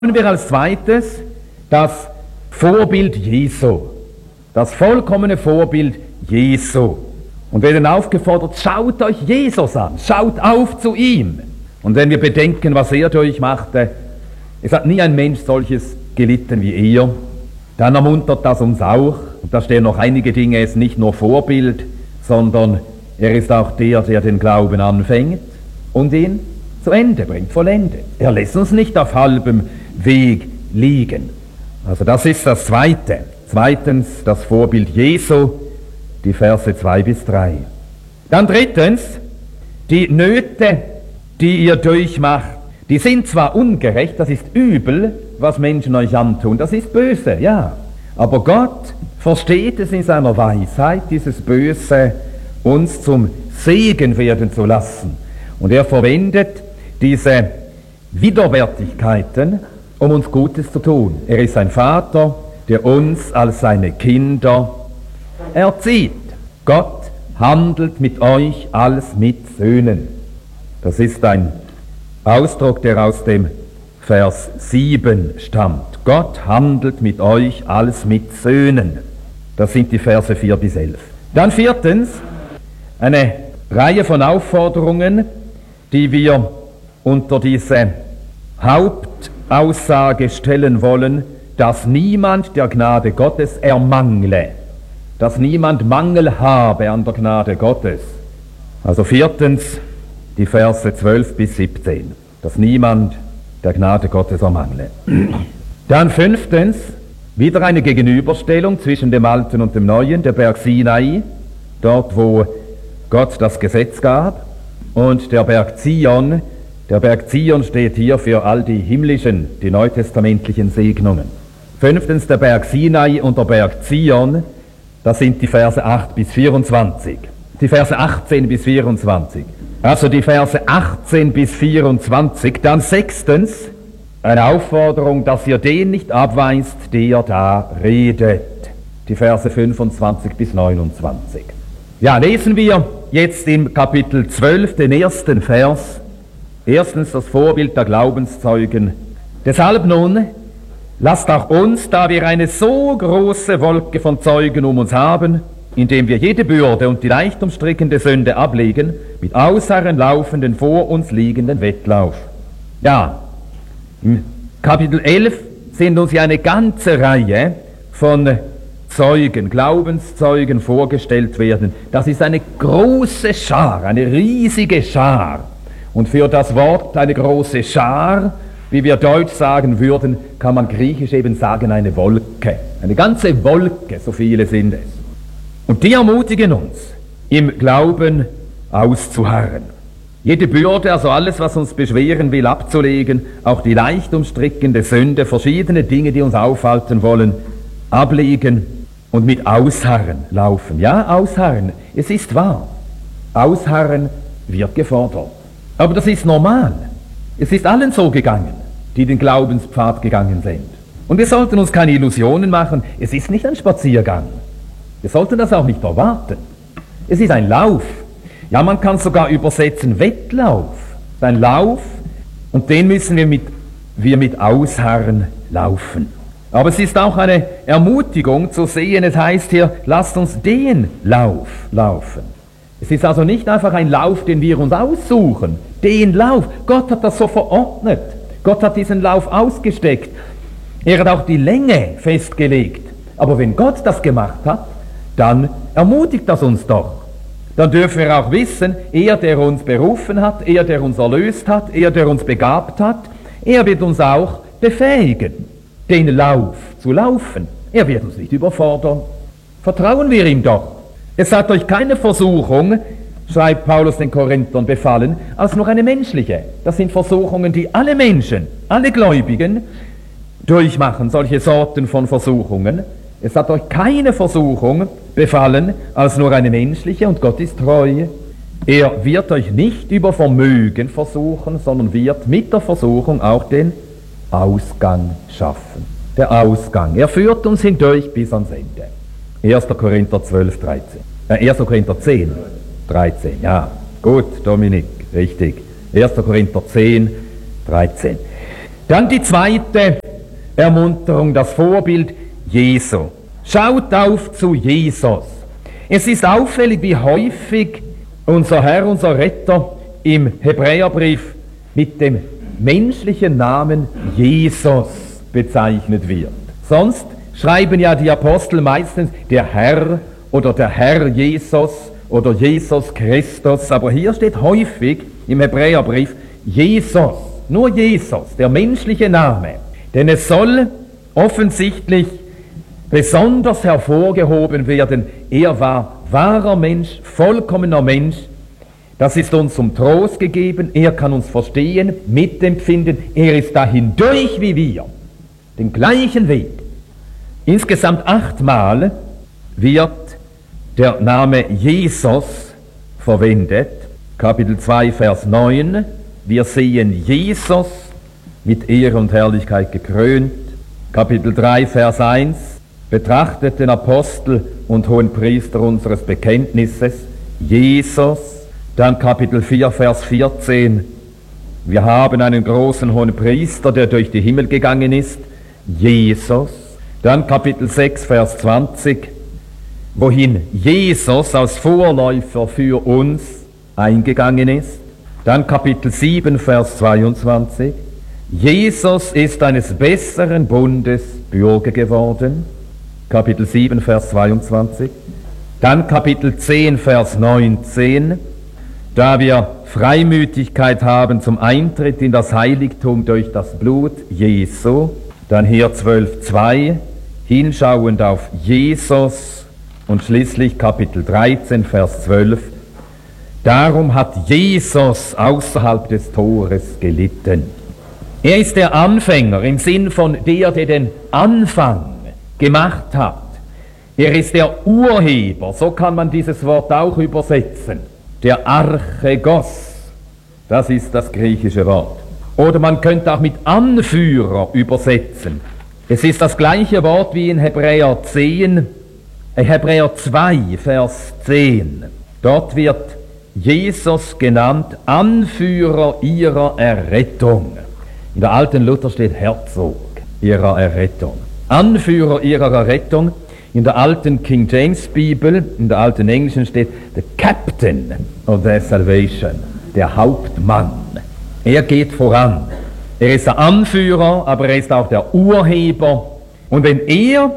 Haben wir als zweites das Vorbild Jesu, das vollkommene Vorbild Jesu. Und wir werden aufgefordert, schaut euch Jesus an, schaut auf zu ihm. Und wenn wir bedenken, was er durchmachte, es hat nie ein Mensch solches gelitten wie er, dann ermuntert das uns auch. Und da stehen noch einige Dinge, er ist nicht nur Vorbild, sondern er ist auch der, der den Glauben anfängt und ihn zu Ende bringt, vollendet. Er lässt uns nicht auf halbem Weg liegen. Also das ist das Zweite. Zweitens das Vorbild Jesu, die Verse 2 bis 3. Dann drittens, die Nöte, die ihr durchmacht, die sind zwar ungerecht, das ist übel, was Menschen euch antun, das ist böse, ja. Aber Gott versteht es in seiner Weisheit, dieses Böse uns zum Segen werden zu lassen. Und er verwendet diese Widerwärtigkeiten, um uns Gutes zu tun. Er ist ein Vater, der uns als seine Kinder erzieht. Gott handelt mit euch als mit Söhnen. Das ist ein Ausdruck, der aus dem Vers 7 stammt. Gott handelt mit euch als mit Söhnen. Das sind die Verse 4 bis 11. Dann viertens, eine Reihe von Aufforderungen, die wir unter diese Hauptaussage stellen wollen, dass niemand der Gnade Gottes ermangle, dass niemand Mangel habe an der Gnade Gottes. Also viertens, die Verse 12 bis 17, dass niemand der Gnade Gottes ermangle. Dann fünftens, wieder eine Gegenüberstellung zwischen dem Alten und dem Neuen, der Berg Sinai, dort wo Gott das Gesetz gab, und der Berg Zion. Der Berg Zion steht hier für all die himmlischen, die neutestamentlichen Segnungen. Fünftens der Berg Sinai und der Berg Zion, das sind die Verse 8 bis 24. Die Verse 18 bis 24. Also die Verse 18 bis 24. Dann sechstens, eine Aufforderung, dass ihr den nicht abweist, der da redet. Die Verse 25 bis 29. Ja, lesen wir jetzt im Kapitel 12 den ersten Vers. Erstens das Vorbild der Glaubenszeugen. Deshalb nun, lasst auch uns, da wir eine so große Wolke von Zeugen um uns haben, indem wir jede Bürde und die leicht umstrickende Sünde ablegen, mit Ausharren laufen den vor uns liegenden Wettlauf. Ja, im Kapitel 11 sind uns ja eine ganze Reihe von Zeugen, Glaubenszeugen vorgestellt werden. Das ist eine große Schar, eine riesige Schar. Und für das Wort eine große Schar, wie wir Deutsch sagen würden, kann man griechisch eben sagen eine Wolke. Eine ganze Wolke, so viele sind es. Und die ermutigen uns, im Glauben auszuharren. Jede Bürde, also alles, was uns beschweren will, abzulegen, auch die leicht umstrickende Sünde, verschiedene Dinge, die uns aufhalten wollen, ablegen und mit Ausharren laufen. Ja, ausharren, es ist wahr. Ausharren wird gefordert. Aber das ist normal. Es ist allen so gegangen, die den Glaubenspfad gegangen sind. Und wir sollten uns keine Illusionen machen, es ist nicht ein Spaziergang. Wir sollten das auch nicht erwarten. Es ist ein Lauf. Ja, man kann sogar übersetzen Wettlauf. Es ist ein Lauf und den müssen wir mit Ausharren laufen. Aber es ist auch eine Ermutigung zu sehen, es heißt hier, lasst uns den Lauf laufen. Es ist also nicht einfach ein Lauf, den wir uns aussuchen. Den Lauf. Gott hat das so verordnet. Gott hat diesen Lauf ausgesteckt. Er hat auch die Länge festgelegt. Aber wenn Gott das gemacht hat, dann ermutigt das uns doch. Dann dürfen wir auch wissen, er, der uns berufen hat, er, der uns erlöst hat, er, der uns begabt hat, er wird uns auch befähigen, den Lauf zu laufen. Er wird uns nicht überfordern. Vertrauen wir ihm doch. Es hat euch keine Versuchung, schreibt Paulus den Korinthern, befallen, als nur eine menschliche. Das sind Versuchungen, die alle Menschen, alle Gläubigen durchmachen, solche Sorten von Versuchungen. Es hat euch keine Versuchung befallen, als nur eine menschliche, und Gott ist treu. Er wird euch nicht über Vermögen versuchen, sondern wird mit der Versuchung auch den Ausgang schaffen. Der Ausgang. Er führt uns hindurch bis ans Ende. 1. Korinther 12, 13. 1. Korinther 10, 13. Ja, gut, Dominik, richtig. 1. Korinther 10, 13. Dann die zweite Ermunterung, das Vorbild Jesu. Schaut auf zu Jesus. Es ist auffällig, wie häufig unser Herr, unser Retter im Hebräerbrief mit dem menschlichen Namen Jesus bezeichnet wird. Sonst schreiben ja die Apostel meistens der Herr oder der Herr Jesus oder Jesus Christus, aber hier steht häufig im Hebräerbrief Jesus, nur Jesus, der menschliche Name. Denn es soll offensichtlich besonders hervorgehoben werden, er war wahrer Mensch, vollkommener Mensch. Das ist uns zum Trost gegeben, er kann uns verstehen, mitempfinden, er ist da hindurch wie wir, den gleichen Weg. Insgesamt 8-mal wird der Name Jesus verwendet. Kapitel 2, Vers 9, wir sehen Jesus mit Ehre und Herrlichkeit gekrönt. Kapitel 3, Vers 1, betrachtet den Apostel und Hohenpriester unseres Bekenntnisses, Jesus. Dann Kapitel 4, Vers 14, wir haben einen großen Hohenpriester, der durch die Himmel gegangen ist, Jesus. Dann Kapitel 6, Vers 20, wohin Jesus als Vorläufer für uns eingegangen ist. Dann Kapitel 7, Vers 22, Jesus ist eines besseren Bundes Bürger geworden. Kapitel 7, Vers 22. Dann Kapitel 10, Vers 19, da wir Freimütigkeit haben zum Eintritt in das Heiligtum durch das Blut Jesu. Dann hier 12, 2, hinschauend auf Jesus. Und schließlich Kapitel 13, Vers 12, darum hat Jesus außerhalb des Tores gelitten. Er ist der Anfänger im Sinn von der den Anfang gemacht hat. Er ist der Urheber, so kann man dieses Wort auch übersetzen. Der Archegos, das ist das griechische Wort. Oder man könnte auch mit Anführer übersetzen. Es ist das gleiche Wort wie in Hebräer 10, Hebräer 2, Vers 10. Dort wird Jesus genannt, Anführer ihrer Errettung. In der alten Luther steht Herzog ihrer Errettung. Anführer ihrer Errettung. In der alten King James Bibel, in der alten Englischen steht the Captain of their Salvation, der Hauptmann. Er geht voran. Er ist der Anführer, aber er ist auch der Urheber. Und wenn er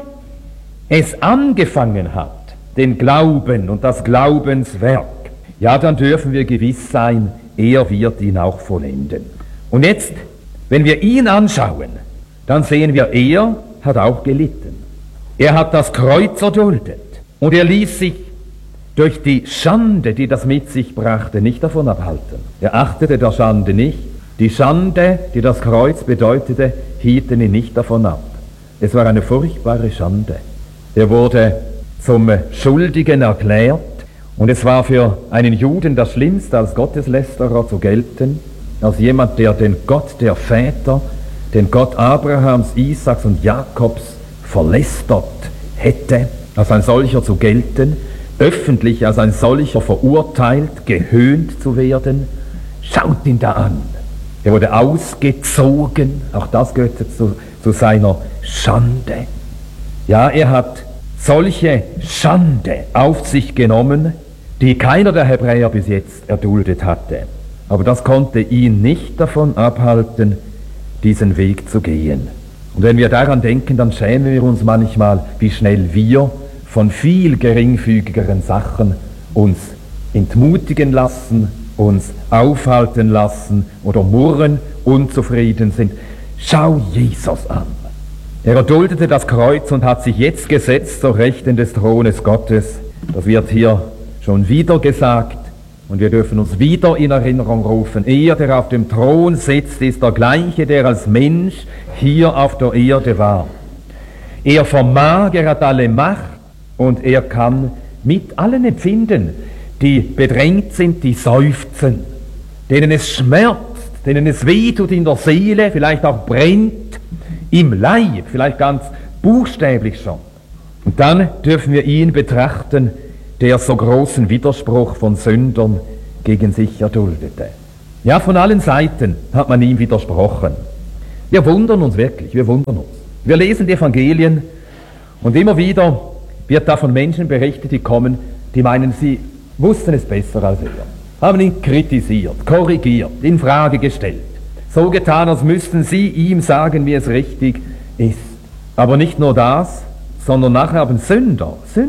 es angefangen hat, den Glauben und das Glaubenswerk, ja, dann dürfen wir gewiss sein, er wird ihn auch vollenden. Und jetzt, wenn wir ihn anschauen, dann sehen wir, er hat auch gelitten. Er hat das Kreuz erduldet und er ließ sich durch die Schande, die das mit sich brachte, nicht davon abhalten. Er achtete der Schande nicht. Die Schande, die das Kreuz bedeutete, hielten ihn nicht davon ab. Es war eine furchtbare Schande. Er wurde zum Schuldigen erklärt und es war für einen Juden das Schlimmste, als Gotteslästerer zu gelten, als jemand, der den Gott der Väter, den Gott Abrahams, Isaaks und Jakobs verlästert hätte, als ein solcher zu gelten, öffentlich als ein solcher verurteilt, gehöhnt zu werden. Schaut ihn da an. Er wurde ausgezogen, auch das gehörte zu seiner Schande. Ja, er hat solche Schande auf sich genommen, die keiner der Hebräer bis jetzt erduldet hatte. Aber das konnte ihn nicht davon abhalten, diesen Weg zu gehen. Und wenn wir daran denken, dann schämen wir uns manchmal, wie schnell wir von viel geringfügigeren Sachen uns entmutigen lassen, uns aufhalten lassen oder murren, unzufrieden sind. Schau Jesus an. Er erduldete das Kreuz und hat sich jetzt gesetzt zur Rechten des Thrones Gottes. Das wird hier schon wieder gesagt und wir dürfen uns wieder in Erinnerung rufen. Er, der auf dem Thron sitzt, ist der gleiche, der als Mensch hier auf der Erde war. Er vermag, er hat alle Macht und er kann mit allen empfinden, die bedrängt sind, die seufzen, denen es schmerzt, denen es wehtut in der Seele, vielleicht auch brennt, im Leib, vielleicht ganz buchstäblich schon. Und dann dürfen wir ihn betrachten, der so großen Widerspruch von Sündern gegen sich erduldete. Ja, von allen Seiten hat man ihm widersprochen. Wir wundern uns wirklich, wir wundern uns. Wir lesen die Evangelien und immer wieder wird da von Menschen berichtet, die kommen, die meinen, sie wussten es besser als er, haben ihn kritisiert, korrigiert, in Frage gestellt, so getan, als müssten sie ihm sagen, wie es richtig ist. Aber nicht nur das, sondern nachher haben Sünder,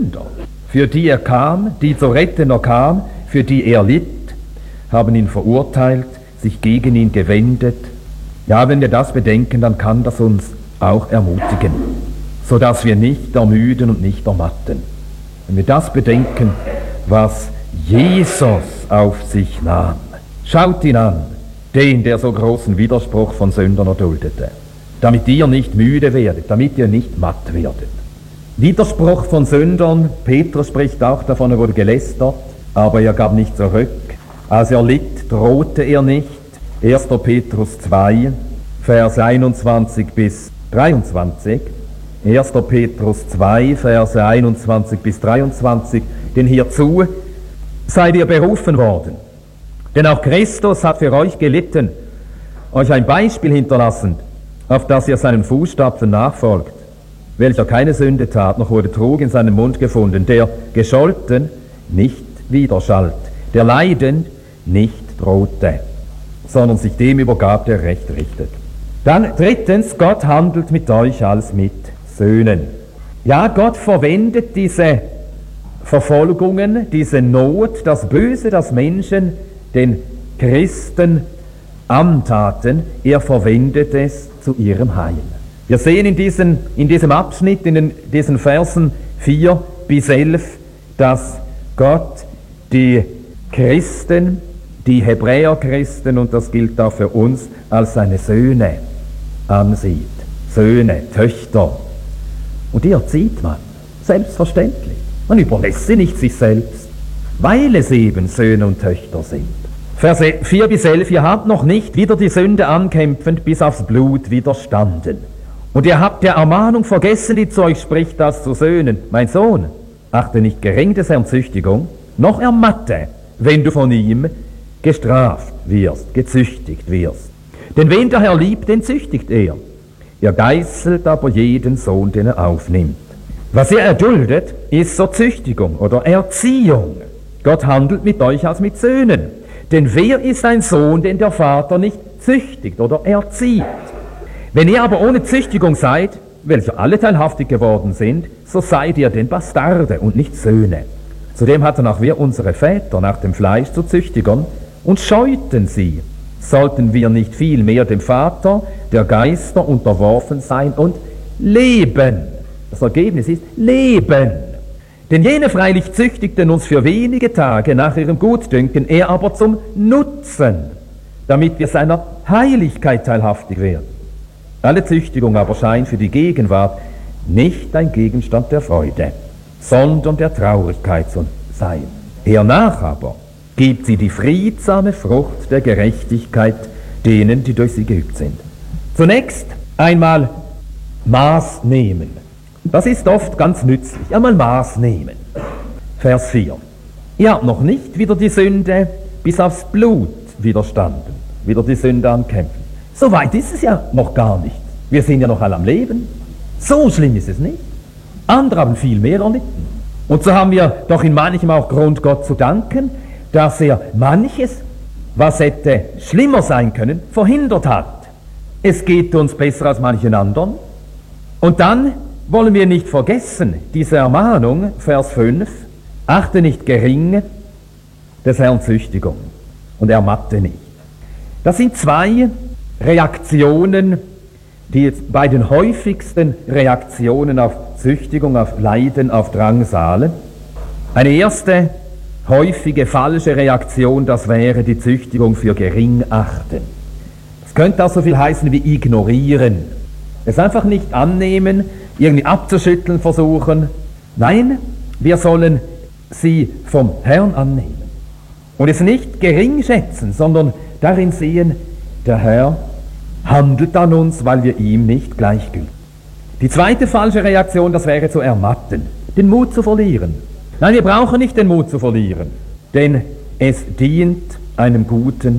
für die er kam, die zu retten er kam, für die er litt, haben ihn verurteilt, sich gegen ihn gewendet. Ja, wenn wir das bedenken, dann kann das uns auch ermutigen, sodass wir nicht ermüden und nicht ermatten. Wenn wir das bedenken, was Jesus auf sich nahm. Schaut ihn an, den, der so großen Widerspruch von Sündern erduldete, damit ihr nicht müde werdet, damit ihr nicht matt werdet. Widerspruch von Sündern, Petrus spricht auch davon, er wurde gelästert, aber er gab nicht zurück. Als er litt, drohte er nicht. 1. Petrus 2, Vers 21 bis 23. 1. Petrus 2, Verse 21 bis 23. Denn hierzu seid ihr berufen worden. Denn auch Christus hat für euch gelitten, euch ein Beispiel hinterlassend, auf das ihr seinen Fußstapfen nachfolgt, welcher keine Sünde tat, noch wurde Trug in seinem Mund gefunden, der gescholten nicht widerschallt, der leidend nicht drohte, sondern sich dem übergab, der Recht richtet. Dann drittens, Gott handelt mit euch als mit Söhnen. Ja, Gott verwendet diese Verfolgungen, diese Not, das Böse, das Menschen den Christen antaten, er verwendet es zu ihrem Heil. Wir sehen in diesem Abschnitt, in diesen Versen 4 bis 11, dass Gott die Christen, die Hebräerchristen, und das gilt auch für uns, als seine Söhne ansieht. Söhne, Töchter. Und die erzieht man, selbstverständlich. Man überlässt sie nicht sich selbst, weil es eben Söhne und Töchter sind. Verse 4 bis 11, ihr habt noch nicht wider die Sünde ankämpfend bis aufs Blut widerstanden. Und ihr habt der Ermahnung vergessen, die zu euch spricht, als zu Söhnen. Mein Sohn, achte nicht gering des Herrn Züchtigung, noch ermatte, wenn du von ihm gestraft wirst, gezüchtigt wirst. Denn wen der Herr liebt, den züchtigt er. Er geißelt aber jeden Sohn, den er aufnimmt. Was er erduldet, ist so Züchtigung oder Erziehung. Gott handelt mit euch als mit Söhnen. Denn wer ist ein Sohn, den der Vater nicht züchtigt oder erzieht? Wenn ihr aber ohne Züchtigung seid, welche alle teilhaftig geworden sind, so seid ihr denn Bastarde und nicht Söhne. Zudem hatten auch wir unsere Väter nach dem Fleisch zu Züchtigern und scheuten sie. Sollten wir nicht vielmehr dem Vater der Geister unterworfen sein und leben? Das Ergebnis ist Leben. Denn jene freilich züchtigten uns für wenige Tage nach ihrem Gutdünken, er aber zum Nutzen, damit wir seiner Heiligkeit teilhaftig werden. Alle Züchtigung aber scheint für die Gegenwart nicht ein Gegenstand der Freude, sondern der Traurigkeit zu sein. Hernach aber gibt sie die friedsame Frucht der Gerechtigkeit denen, die durch sie geübt sind. Zunächst einmal Maß nehmen. Das ist oft ganz nützlich. Einmal Maß nehmen. Vers 4. Ihr habt noch nicht wieder die Sünde bis aufs Blut widerstanden, wieder die Sünde ankämpfen. So weit ist es ja noch gar nicht. Wir sind ja noch alle am Leben. So schlimm ist es nicht. Andere haben viel mehr erlitten. Und so haben wir doch in manchem auch Grund, Gott zu danken, dass er manches, was hätte schlimmer sein können, verhindert hat. Es geht uns besser als manchen anderen. Und dann wollen wir nicht vergessen, diese Ermahnung, Vers 5, achte nicht gering des Herrn Züchtigung und ermatte nicht. Das sind zwei Reaktionen, die bei den häufigsten Reaktionen auf Züchtigung, auf Leiden, auf Drangsale. Eine erste häufige falsche Reaktion, das wäre die Züchtigung für gering achten. Das könnte auch so viel heißen wie ignorieren. Es einfach nicht annehmen, irgendwie abzuschütteln versuchen. Nein, wir sollen sie vom Herrn annehmen. Und es nicht gering schätzen, sondern darin sehen, der Herr handelt an uns, weil wir ihm nicht gleichgültig. Die zweite falsche Reaktion, das wäre zu ermatten, den Mut zu verlieren. Nein, wir brauchen nicht den Mut zu verlieren, denn es dient einem guten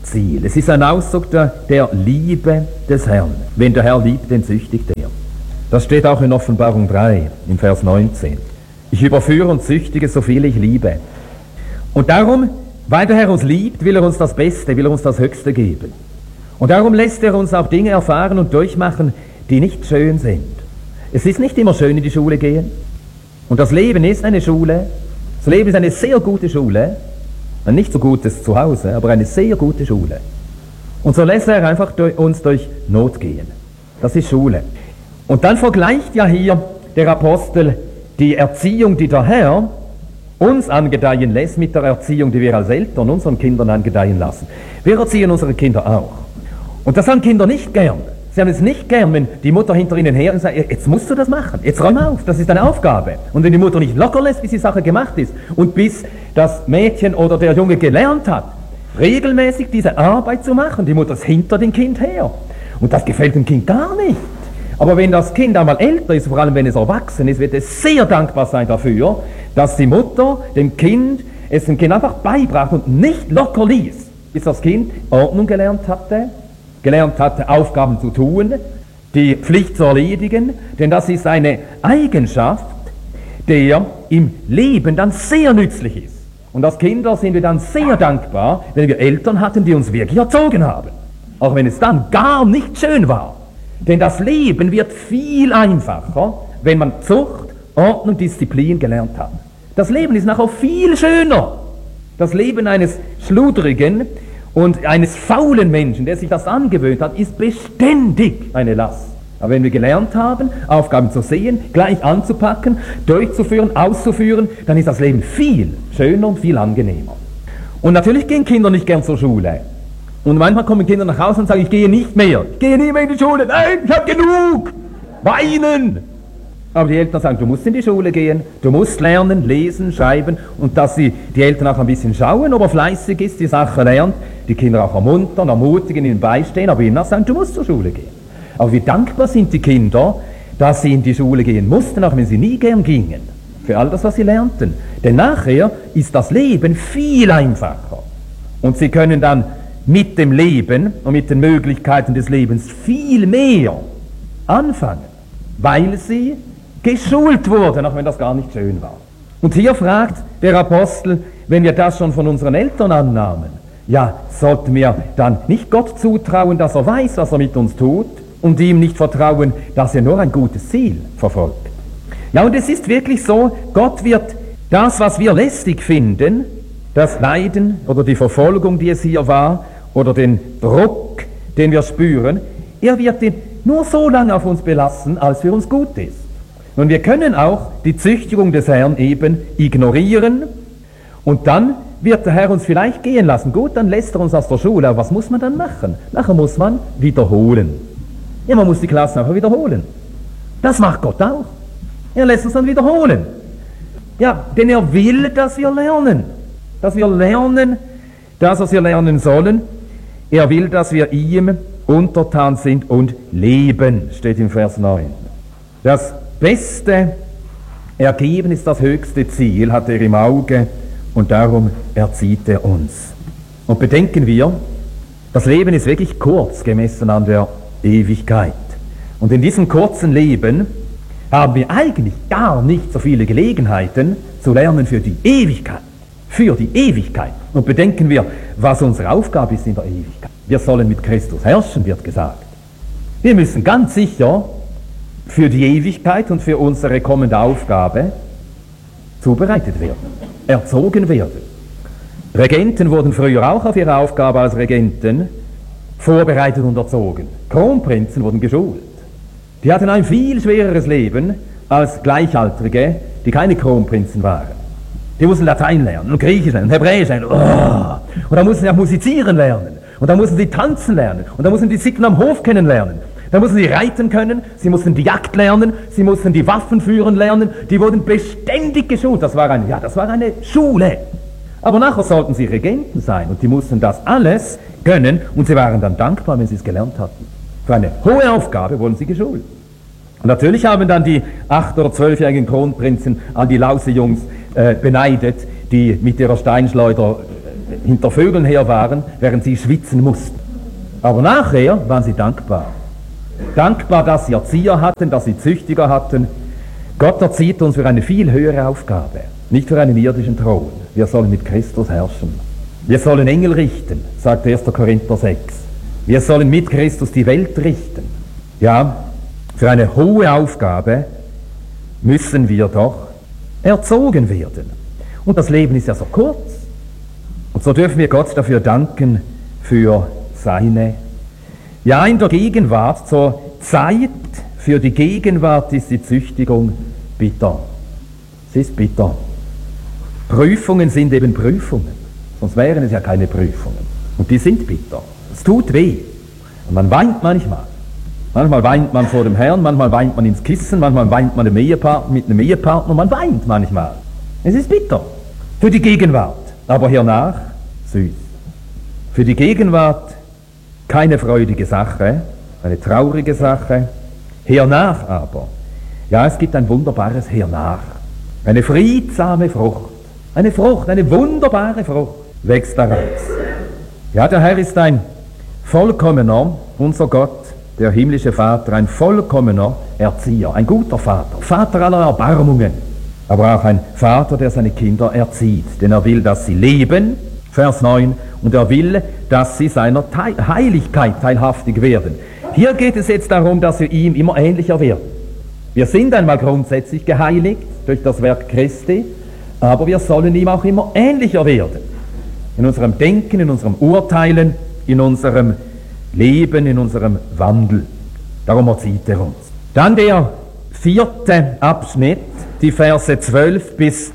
Ziel. Es ist ein Ausdruck der Liebe des Herrn. Wenn der Herr liebt, den züchtigt er. Das steht auch in Offenbarung 3, im Vers 19. Ich überführe und züchtige, so viel ich liebe. Und darum, weil der Herr uns liebt, will er uns das Beste, will er uns das Höchste geben. Und darum lässt er uns auch Dinge erfahren und durchmachen, die nicht schön sind. Es ist nicht immer schön, in die Schule gehen. Und das Leben ist eine Schule. Das Leben ist eine sehr gute Schule. Ein nicht so gutes Zuhause, aber eine sehr gute Schule. Und so lässt er einfach uns durch Not gehen. Das ist Schule. Und dann vergleicht ja hier der Apostel die Erziehung, die der Herr uns angedeihen lässt, mit der Erziehung, die wir als Eltern unseren Kindern angedeihen lassen. Wir erziehen unsere Kinder auch. Und das haben Kinder nicht gern. Sie haben es nicht gern, wenn die Mutter hinter ihnen her und sagt, jetzt musst du das machen, jetzt räum auf, das ist deine Aufgabe. Und wenn die Mutter nicht locker lässt, bis die Sache gemacht ist und bis das Mädchen oder der Junge gelernt hat, regelmäßig diese Arbeit zu machen, die Mutter ist hinter dem Kind her. Und das gefällt dem Kind gar nicht. Aber wenn das Kind einmal älter ist, vor allem wenn es erwachsen ist, wird es sehr dankbar sein dafür, dass die Mutter dem Kind einfach beibrachte und nicht locker ließ, bis das Kind Ordnung gelernt hatte, Aufgaben zu tun, die Pflicht zu erledigen, denn das ist eine Eigenschaft, der im Leben dann sehr nützlich ist. Und als Kinder sind wir dann sehr dankbar, wenn wir Eltern hatten, die uns wirklich erzogen haben. Auch wenn es dann gar nicht schön war. Denn das Leben wird viel einfacher, wenn man Zucht, Ordnung, Disziplin gelernt hat. Das Leben ist nachher viel schöner. Das Leben eines schludrigen und eines faulen Menschen, der sich das angewöhnt hat, ist beständig eine Last. Aber wenn wir gelernt haben, Aufgaben zu sehen, gleich anzupacken, durchzuführen, auszuführen, dann ist das Leben viel schöner und viel angenehmer. Und natürlich gehen Kinder nicht gern zur Schule. Und manchmal kommen Kinder nach Hause und sagen, ich gehe nicht mehr. Ich gehe nie mehr in die Schule. Nein, ich habe genug. Weinen. Aber die Eltern sagen, du musst in die Schule gehen, du musst lernen, lesen, schreiben und dass die Eltern auch ein bisschen schauen, ob er fleißig ist, die Sache lernt, die Kinder auch ermuntern, ermutigen, ihnen beistehen, aber ihnen auch sagen, du musst zur Schule gehen. Aber wie dankbar sind die Kinder, dass sie in die Schule gehen mussten, auch wenn sie nie gern gingen, für all das, was sie lernten. Denn nachher ist das Leben viel einfacher und sie können dann mit dem Leben und mit den Möglichkeiten des Lebens viel mehr anfangen, weil sie geschult wurden, auch wenn das gar nicht schön war. Und hier fragt der Apostel, wenn wir das schon von unseren Eltern annahmen, ja, sollten wir dann nicht Gott zutrauen, dass er weiß, was er mit uns tut, und ihm nicht vertrauen, dass er nur ein gutes Ziel verfolgt. Ja, und es ist wirklich so, Gott wird das, was wir lästig finden, das Leiden oder die Verfolgung, die es hier war, oder den Druck, den wir spüren, er wird ihn nur so lange auf uns belassen, als für uns gut ist. Und wir können auch die Züchtigung des Herrn eben ignorieren und dann wird der Herr uns vielleicht gehen lassen. Gut, dann lässt er uns aus der Schule, aber was muss man dann machen? Nachher muss man wiederholen. Ja, man muss die Klassen einfach wiederholen. Das macht Gott auch. Er lässt uns dann wiederholen. Ja, denn er will, dass wir lernen. Dass wir lernen, das, was wir lernen sollen. Er will, dass wir ihm untertan sind und leben, steht im Vers 9. Das beste Ergeben ist das höchste Ziel, hat er im Auge, und darum erzieht er uns. Und bedenken wir, das Leben ist wirklich kurz gemessen an der Ewigkeit. Und in diesem kurzen Leben haben wir eigentlich gar nicht so viele Gelegenheiten zu lernen für die Ewigkeit. Für die Ewigkeit. Und bedenken wir, was unsere Aufgabe ist in der Ewigkeit. Wir sollen mit Christus herrschen, wird gesagt. Wir müssen ganz sicher für die Ewigkeit und für unsere kommende Aufgabe zubereitet werden, erzogen werden. Regenten wurden früher auch auf ihre Aufgabe als Regenten vorbereitet und erzogen. Kronprinzen wurden geschult. Die hatten ein viel schwereres Leben als Gleichaltrige, die keine Kronprinzen waren. Die mussten Latein lernen und Griechisch lernen und Hebräisch lernen. Oh. Und dann mussten sie auch musizieren lernen. Und dann mussten sie tanzen lernen. Und dann mussten die Sitten am Hof kennenlernen. Dann mussten sie reiten können, sie mussten die Jagd lernen, sie mussten die Waffen führen lernen. Die wurden beständig geschult. Das war eine Schule. Aber nachher sollten sie Regenten sein und die mussten das alles können und sie waren dann dankbar, wenn sie es gelernt hatten. Für eine hohe Aufgabe wurden sie geschult. Und natürlich haben dann die 8- oder 12-jährigen Kronprinzen an die Lausejungs beneidet, die mit ihrer Steinschleuder hinter Vögeln her waren, während sie schwitzen mussten. Aber nachher waren sie dankbar. Dankbar, dass sie Erzieher hatten, dass sie Züchtiger hatten. Gott erzieht uns für eine viel höhere Aufgabe, nicht für einen irdischen Thron. Wir sollen mit Christus herrschen. Wir sollen Engel richten, sagt 1. Korinther 6. Wir sollen mit Christus die Welt richten. Ja, für eine hohe Aufgabe müssen wir doch erzogen werden. Und das Leben ist ja so kurz. Und so dürfen wir Gott dafür danken, für seine. Ja, in der Gegenwart, zur Zeit für die Gegenwart ist die Züchtigung bitter. Sie ist bitter. Prüfungen sind eben Prüfungen, sonst wären es ja keine Prüfungen. Und die sind bitter. Es tut weh. Und man weint manchmal. Manchmal weint man vor dem Herrn, manchmal weint man ins Kissen, manchmal weint man mit einem Ehepartner, man weint manchmal. Es ist bitter. Für die Gegenwart. Aber hernach süß. Für die Gegenwart keine freudige Sache, eine traurige Sache. Hernach aber, ja, es gibt ein wunderbares Hernach. Eine friedsame Frucht. Eine Frucht, eine wunderbare Frucht wächst daraus. Ja, der Herr ist ein vollkommener, unser Gott, der himmlische Vater, ein vollkommener Erzieher, ein guter Vater, Vater aller Erbarmungen, aber auch ein Vater, der seine Kinder erzieht, denn er will, dass sie leben, Vers 9, und er will, dass sie seiner Heiligkeit teilhaftig werden. Hier geht es jetzt darum, dass wir ihm immer ähnlicher werden. Wir sind einmal grundsätzlich geheiligt durch das Werk Christi, aber wir sollen ihm auch immer ähnlicher werden. In unserem Denken, in unserem Urteilen, in unserem Leben, in unserem Wandel. Darum erzieht er uns. Dann der 4. Abschnitt, die Verse 12 bis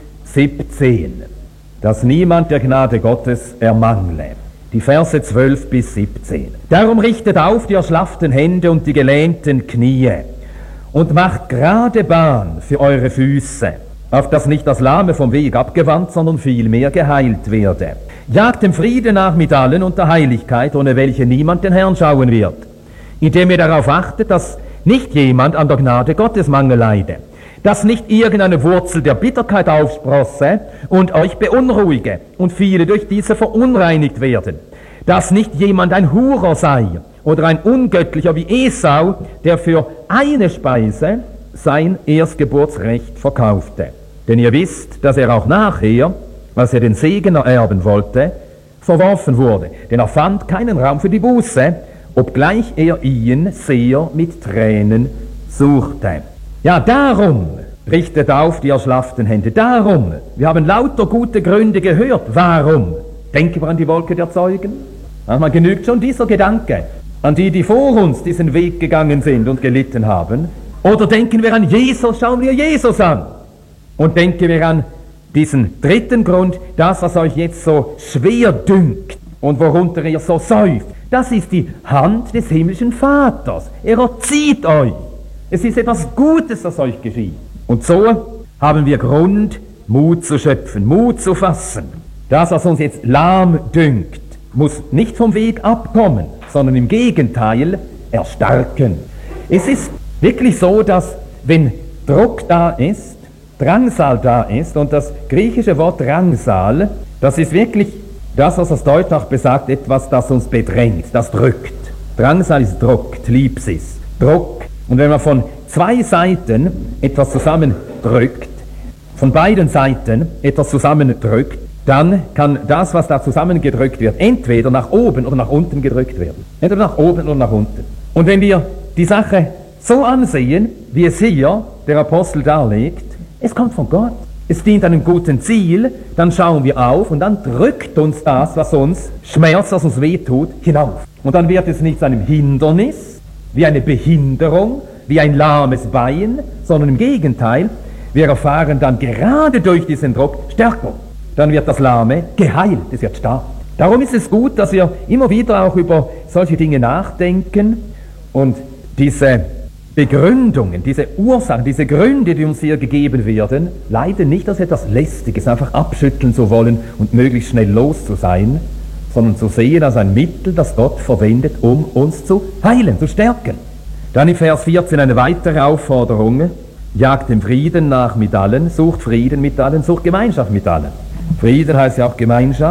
17. Dass niemand der Gnade Gottes ermangle. Die Verse 12 bis 17. Darum richtet auf die erschlafften Hände und die gelähmten Knie und macht gerade Bahn für eure Füße, auf dass nicht das Lahme vom Weg abgewandt, sondern vielmehr geheilt werde. Jagt dem Frieden nach mit allen und der Heiligkeit, ohne welche niemand den Herrn schauen wird, indem ihr darauf achtet, dass nicht jemand an der Gnade Gottes Mangel leide, dass nicht irgendeine Wurzel der Bitterkeit aufsprosse und euch beunruhige und viele durch diese verunreinigt werden, dass nicht jemand ein Hurer sei oder ein Ungöttlicher wie Esau, der für eine Speise sein Erstgeburtsrecht verkaufte. Denn ihr wisst, dass er auch nachher, als er den Segen ererben wollte, verworfen wurde. Denn er fand keinen Raum für die Buße, obgleich er ihn sehr mit Tränen suchte. Ja, darum richtet auf die erschlafften Hände. Darum, wir haben lauter gute Gründe gehört. Warum? Denken wir an die Wolke der Zeugen. Manchmal genügt schon dieser Gedanke an die, die vor uns diesen Weg gegangen sind und gelitten haben. Oder denken wir an Jesus, schauen wir Jesus an. Und denken wir an diesen dritten Grund, das, was euch jetzt so schwer dünkt und worunter ihr so seufzt. Das ist die Hand des himmlischen Vaters. Er erzieht euch. Es ist etwas Gutes, das euch geschieht. Und so haben wir Grund, Mut zu schöpfen, Mut zu fassen. Das, was uns jetzt lahm dünkt, muss nicht vom Weg abkommen, sondern im Gegenteil erstarken. Es ist wirklich so, dass wenn Druck da ist, Drangsal da ist, und das griechische Wort Drangsal, das ist wirklich das, was das Deutsch auch besagt, etwas, das uns bedrängt, das drückt. Drangsal ist Druck, Thlipsis, Druck. Und wenn man von zwei Seiten etwas zusammendrückt, von beiden Seiten etwas zusammendrückt, dann kann das, was da zusammengedrückt wird, entweder nach oben oder nach unten gedrückt werden. Entweder nach oben oder nach unten. Und wenn wir die Sache so ansehen, wie es hier der Apostel darlegt, es kommt von Gott. Es dient einem guten Ziel, dann schauen wir auf und dann drückt uns das, was uns schmerzt, was uns wehtut, hinauf. Und dann wird es nicht zu einem Hindernis, wie eine Behinderung, wie ein lahmes Bein, sondern im Gegenteil, wir erfahren dann gerade durch diesen Druck Stärkung. Dann wird das Lahme geheilt, es wird stark. Darum ist es gut, dass wir immer wieder auch über solche Dinge nachdenken und diese Begründungen, diese Ursachen, diese Gründe, die uns hier gegeben werden, leiden nicht als etwas Lästiges, einfach abschütteln zu wollen und möglichst schnell los zu sein, sondern zu sehen als ein Mittel, das Gott verwendet, um uns zu heilen, zu stärken. Dann in Vers 14 eine weitere Aufforderung: Jagt dem Frieden nach mit allen, sucht Frieden mit allen, sucht Gemeinschaft mit allen. Frieden heißt ja auch Gemeinschaft.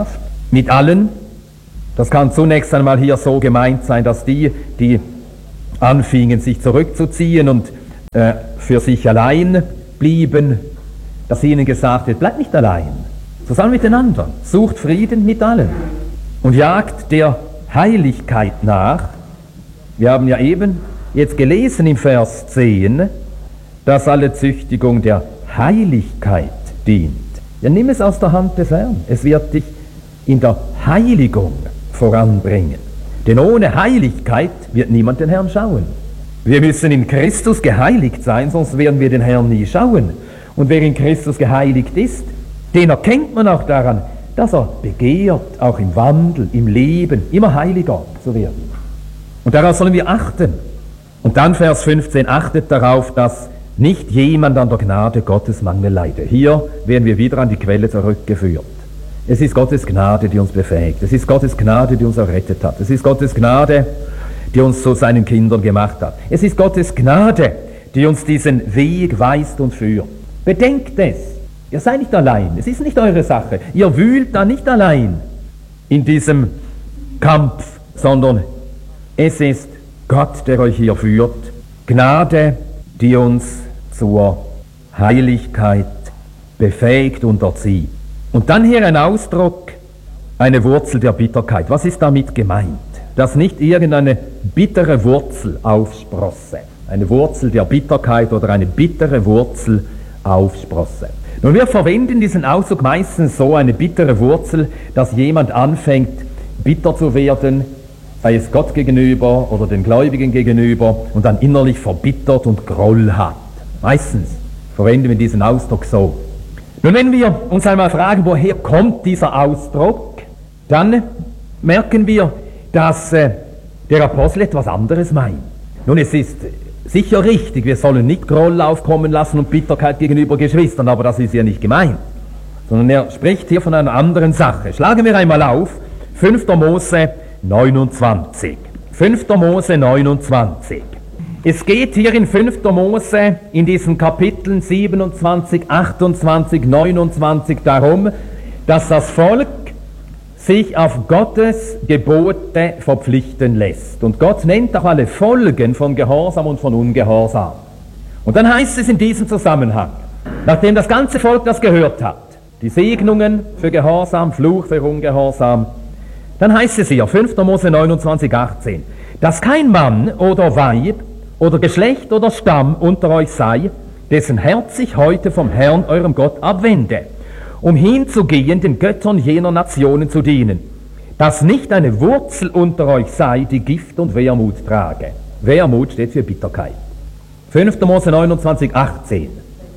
mit allen. Das kann zunächst einmal hier so gemeint sein, dass die anfingen, sich zurückzuziehen und für sich allein blieben, dass ihnen gesagt wird, bleibt nicht allein, zusammen mit den anderen, sucht Frieden mit allen und jagt der Heiligkeit nach. Wir haben ja eben jetzt gelesen im Vers 10, dass alle Züchtigung der Heiligkeit dient. Ja, nimm es aus der Hand des Herrn. Es wird dich in der Heiligung voranbringen. Denn ohne Heiligkeit wird niemand den Herrn schauen. Wir müssen in Christus geheiligt sein, sonst werden wir den Herrn nie schauen. Und wer in Christus geheiligt ist, den erkennt man auch daran, dass er begehrt, auch im Wandel, im Leben, immer heiliger zu werden. Und darauf sollen wir achten. Und dann Vers 15, achtet darauf, dass nicht jemand an der Gnade Gottes Mangel leide. Hier werden wir wieder an die Quelle zurückgeführt. Es ist Gottes Gnade, die uns befähigt. Es ist Gottes Gnade, die uns errettet hat. Es ist Gottes Gnade, die uns zu seinen Kindern gemacht hat. Es ist Gottes Gnade, die uns diesen Weg weist und führt. Bedenkt es. Ihr seid nicht allein. Es ist nicht eure Sache. Ihr wühlt da nicht allein in diesem Kampf, sondern es ist Gott, der euch hier führt. Gnade, die uns zur Heiligkeit befähigt und erzieht. Und dann hier ein Ausdruck, eine Wurzel der Bitterkeit. Was ist damit gemeint? Dass nicht irgendeine bittere Wurzel aufsprosse. Eine Wurzel der Bitterkeit oder eine bittere Wurzel aufsprosse. Nun, wir verwenden diesen Ausdruck meistens so, eine bittere Wurzel, dass jemand anfängt, bitter zu werden, sei es Gott gegenüber oder den Gläubigen gegenüber und dann innerlich verbittert und Groll hat. Meistens verwenden wir diesen Ausdruck so. Nun, wenn wir uns einmal fragen, woher kommt dieser Ausdruck, dann merken wir, dass der Apostel etwas anderes meint. Nun, es ist sicher richtig, wir sollen nicht Groll aufkommen lassen und Bitterkeit gegenüber Geschwistern, aber das ist ja nicht gemeint, sondern er spricht hier von einer anderen Sache. Schlagen wir einmal auf, 5. Mose 29. 5. Mose 29. Es geht hier in 5. Mose in diesen Kapiteln 27, 28, 29 darum, dass das Volk sich auf Gottes Gebote verpflichten lässt. Und Gott nennt auch alle Folgen von Gehorsam und von Ungehorsam. Und dann heißt es in diesem Zusammenhang, nachdem das ganze Volk das gehört hat, die Segnungen für Gehorsam, Fluch für Ungehorsam, dann heißt es hier, 5. Mose 29, 18, dass kein Mann oder Weib oder Geschlecht oder Stamm unter euch sei, dessen Herz sich heute vom Herrn, eurem Gott, abwende, um hinzugehen, den Göttern jener Nationen zu dienen, dass nicht eine Wurzel unter euch sei, die Gift und Wermut trage. Wermut steht für Bitterkeit. 5. Mose 29, 18.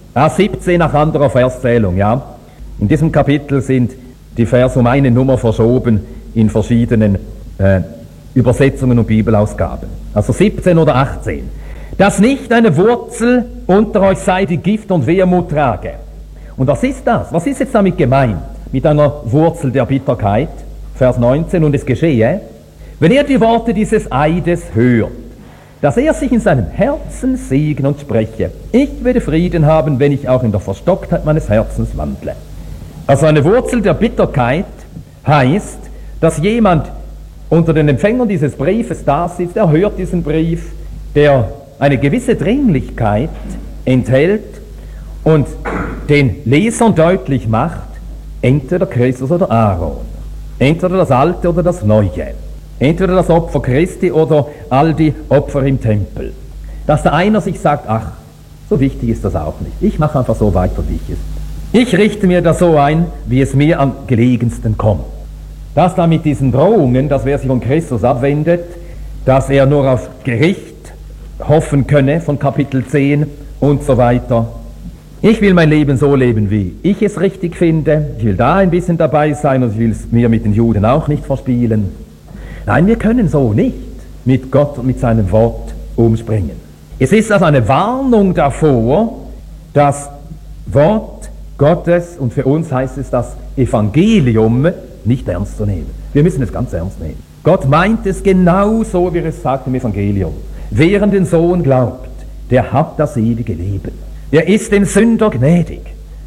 17 nach anderer Verszählung, ja. In diesem Kapitel sind die Verse um eine Nummer verschoben in verschiedenen Übersetzungen und Bibelausgaben. Also 17 oder 18. Dass nicht eine Wurzel unter euch sei, die Gift und Wermut trage. Und was ist das? Was ist jetzt damit gemeint? Mit einer Wurzel der Bitterkeit? Vers 19, und es geschehe, wenn er die Worte dieses Eides hört, dass er sich in seinem Herzen segne und spreche, ich werde Frieden haben, wenn ich auch in der Verstocktheit meines Herzens wandle. Also eine Wurzel der Bitterkeit heißt, dass jemand unter den Empfängern dieses Briefes da sitzt, er hört diesen Brief, der eine gewisse Dringlichkeit enthält und den Lesern deutlich macht, entweder Christus oder Aaron, entweder das Alte oder das Neue, entweder das Opfer Christi oder all die Opfer im Tempel. Dass der einer sich sagt, ach, so wichtig ist das auch nicht, ich mache einfach so weiter, wie ich es. Ich richte mir das so ein, wie es mir am gelegensten kommt. Dass da mit diesen Drohungen, dass wer sich von Christus abwendet, dass er nur auf Gericht hoffen könne, von Kapitel 10 und so weiter. Ich will mein Leben so leben, wie ich es richtig finde. Ich will da ein bisschen dabei sein und ich will es mir mit den Juden auch nicht verspielen. Nein, wir können so nicht mit Gott und mit seinem Wort umspringen. Es ist also eine Warnung davor, das Wort Gottes, und für uns heißt es das Evangelium, nicht ernst zu nehmen. Wir müssen es ganz ernst nehmen. Gott meint es genau so, wie er es sagt im Evangelium. Wer an den Sohn glaubt, der hat das ewige Leben. Der ist dem Sünder gnädig.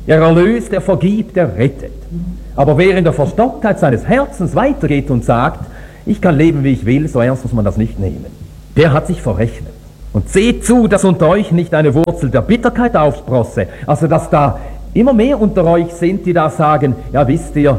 Er erlöst, er vergibt, er rettet. Aber wer in der Verstocktheit seines Herzens weitergeht und sagt, ich kann leben, wie ich will, so ernst muss man das nicht nehmen, der hat sich verrechnet. Und seht zu, dass unter euch nicht eine Wurzel der Bitterkeit aufsprosse. Also, dass da immer mehr unter euch sind, die da sagen, ja, wisst ihr,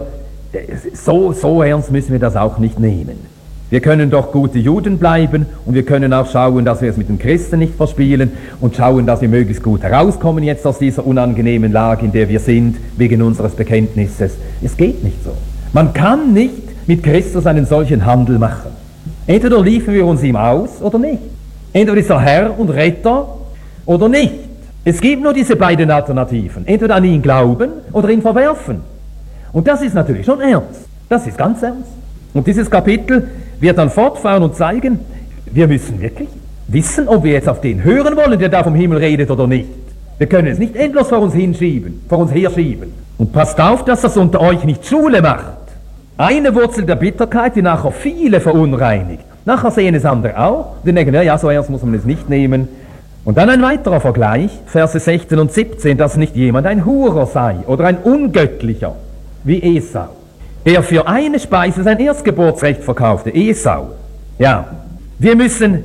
so ernst müssen wir das auch nicht nehmen. Wir können doch gute Juden bleiben und wir können auch schauen, dass wir es mit den Christen nicht verspielen und schauen, dass wir möglichst gut herauskommen jetzt aus dieser unangenehmen Lage, in der wir sind, wegen unseres Bekenntnisses. Es geht nicht so. Man kann nicht mit Christus einen solchen Handel machen. Entweder liefern wir uns ihm aus oder nicht. Entweder ist er Herr und Retter oder nicht. Es gibt nur diese beiden Alternativen. Entweder an ihn glauben oder ihn verwerfen. Und das ist natürlich schon ernst. Das ist ganz ernst. Und dieses Kapitel wird dann fortfahren und zeigen, wir müssen wirklich wissen, ob wir jetzt auf den hören wollen, der da vom Himmel redet oder nicht. Wir können es nicht endlos vor uns herschieben. Und passt auf, dass das unter euch nicht Schule macht. Eine Wurzel der Bitterkeit, die nachher viele verunreinigt. Nachher sehen es andere auch. Die denken, ja, so ernst muss man es nicht nehmen. Und dann ein weiterer Vergleich, Verse 16 und 17, dass nicht jemand ein Hurer sei oder ein Ungöttlicher, wie Esau, der für eine Speise sein Erstgeburtsrecht verkaufte. Esau. Ja, wir müssen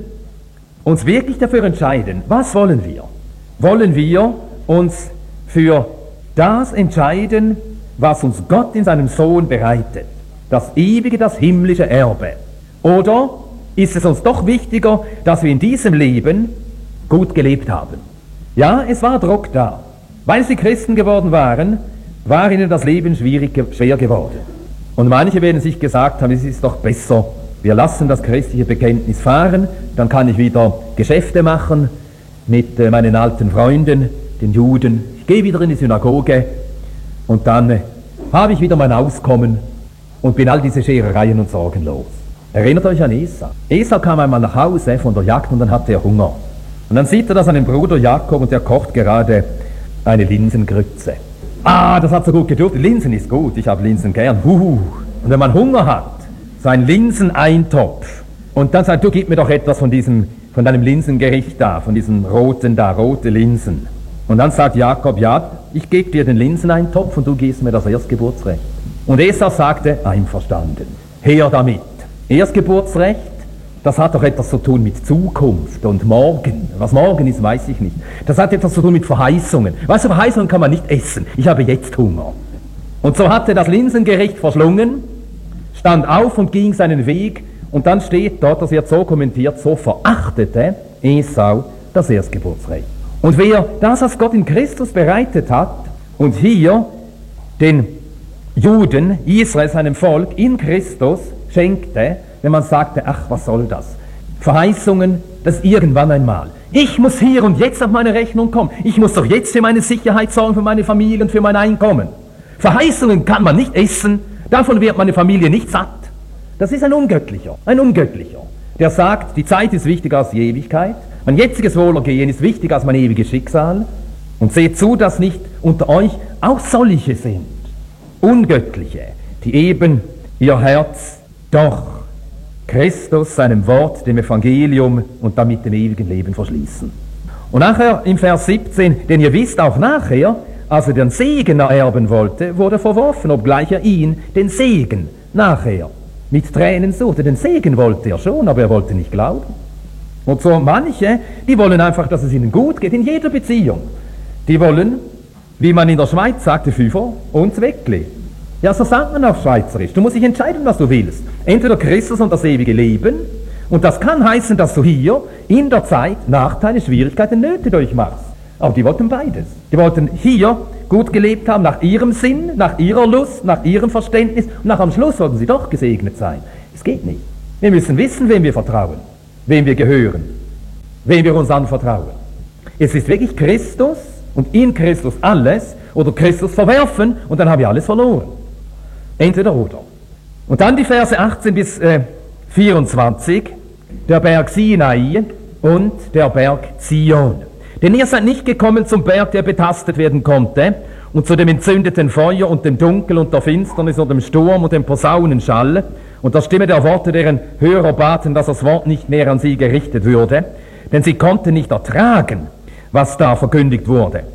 uns wirklich dafür entscheiden, was wollen wir? Wollen wir uns für das entscheiden, was uns Gott in seinem Sohn bereitet? Das ewige, das himmlische Erbe. Oder ist es uns doch wichtiger, dass wir in diesem Leben gut gelebt haben? Ja, es war Druck da. Weil sie Christen geworden waren, war ihnen das Leben schwer geworden. Und manche werden sich gesagt haben, es ist doch besser, wir lassen das christliche Bekenntnis fahren, dann kann ich wieder Geschäfte machen mit meinen alten Freunden, den Juden. Ich gehe wieder in die Synagoge und dann habe ich wieder mein Auskommen und bin all diese Scherereien und Sorgen los. Erinnert euch an Esau. Esau kam einmal nach Hause von der Jagd und dann hatte er Hunger. Und dann sieht er da seinen Bruder Jakob und der kocht gerade eine Linsengrütze. Ah, das hat so gut geduftet. Linsen ist gut, ich habe Linsen gern. Und wenn man Hunger hat, so ein Linseneintopf und dann sagt, du gib mir doch etwas von deinem Linsengericht da, von diesen roten da, rote Linsen. Und dann sagt Jakob, ja, ich gebe dir den Linseneintopf und du gibst mir das Erstgeburtsrecht. Und Esau sagte, einverstanden, her damit. Erstgeburtsrecht, das hat doch etwas zu tun mit Zukunft und morgen. Was morgen ist, weiß ich nicht. Das hat etwas zu tun mit Verheißungen. Weißt du, Verheißungen kann man nicht essen. Ich habe jetzt Hunger. Und so hatte das Linsengericht verschlungen, stand auf und ging seinen Weg. Und dann steht dort, das wird so kommentiert, so verachtete Esau das Erstgeburtsrecht. Und wer das, was Gott in Christus bereitet hat, und hier den Juden, Israel, seinem Volk, in Christus schenkte, wenn man sagte, ach, was soll das? Verheißungen, das irgendwann einmal. Ich muss hier und jetzt auf meine Rechnung kommen. Ich muss doch jetzt für meine Sicherheit sorgen, für meine Familie und für mein Einkommen. Verheißungen kann man nicht essen, davon wird meine Familie nicht satt. Das ist ein Ungöttlicher, der sagt, die Zeit ist wichtiger als die Ewigkeit, mein jetziges Wohlergehen ist wichtiger als mein ewiges Schicksal. Und seht zu, dass nicht unter euch auch solche sind, Ungöttliche, die eben ihr Herz doch Christus, seinem Wort, dem Evangelium und damit dem ewigen Leben verschließen. Und nachher im Vers 17, denn ihr wisst auch nachher, als er den Segen ererben wollte, wurde er verworfen, obgleich er ihn, den Segen, nachher mit Tränen suchte. Den Segen wollte er schon, aber er wollte nicht glauben. Und so manche, die wollen einfach, dass es ihnen gut geht, in jeder Beziehung. Die wollen, wie man in der Schweiz sagte, Fünfer und Zweckli. Ja, so sagt man auf Schweizerisch. Du musst dich entscheiden, was du willst. Entweder Christus und das ewige Leben. Und das kann heißen, dass du hier in der Zeit Nachteile, Schwierigkeiten, Nöte durchmachst. Aber die wollten beides. Die wollten hier gut gelebt haben, nach ihrem Sinn, nach ihrer Lust, nach ihrem Verständnis. Und nach am Schluss wollten sie doch gesegnet sein. Es geht nicht. Wir müssen wissen, wem wir vertrauen, wem wir gehören, wem wir uns anvertrauen. Es ist wirklich Christus und in Christus alles oder Christus verwerfen und dann haben wir alles verloren. Entweder oder. Und dann die Verse 18 bis 24, der Berg Sinai und der Berg Zion. Denn ihr seid nicht gekommen zum Berg, der betastet werden konnte, und zu dem entzündeten Feuer und dem Dunkel und der Finsternis und dem Sturm und dem Posaunenschall und der Stimme der Worte, deren Hörer baten, dass das Wort nicht mehr an sie gerichtet würde, denn sie konnten nicht ertragen, was da verkündigt wurde.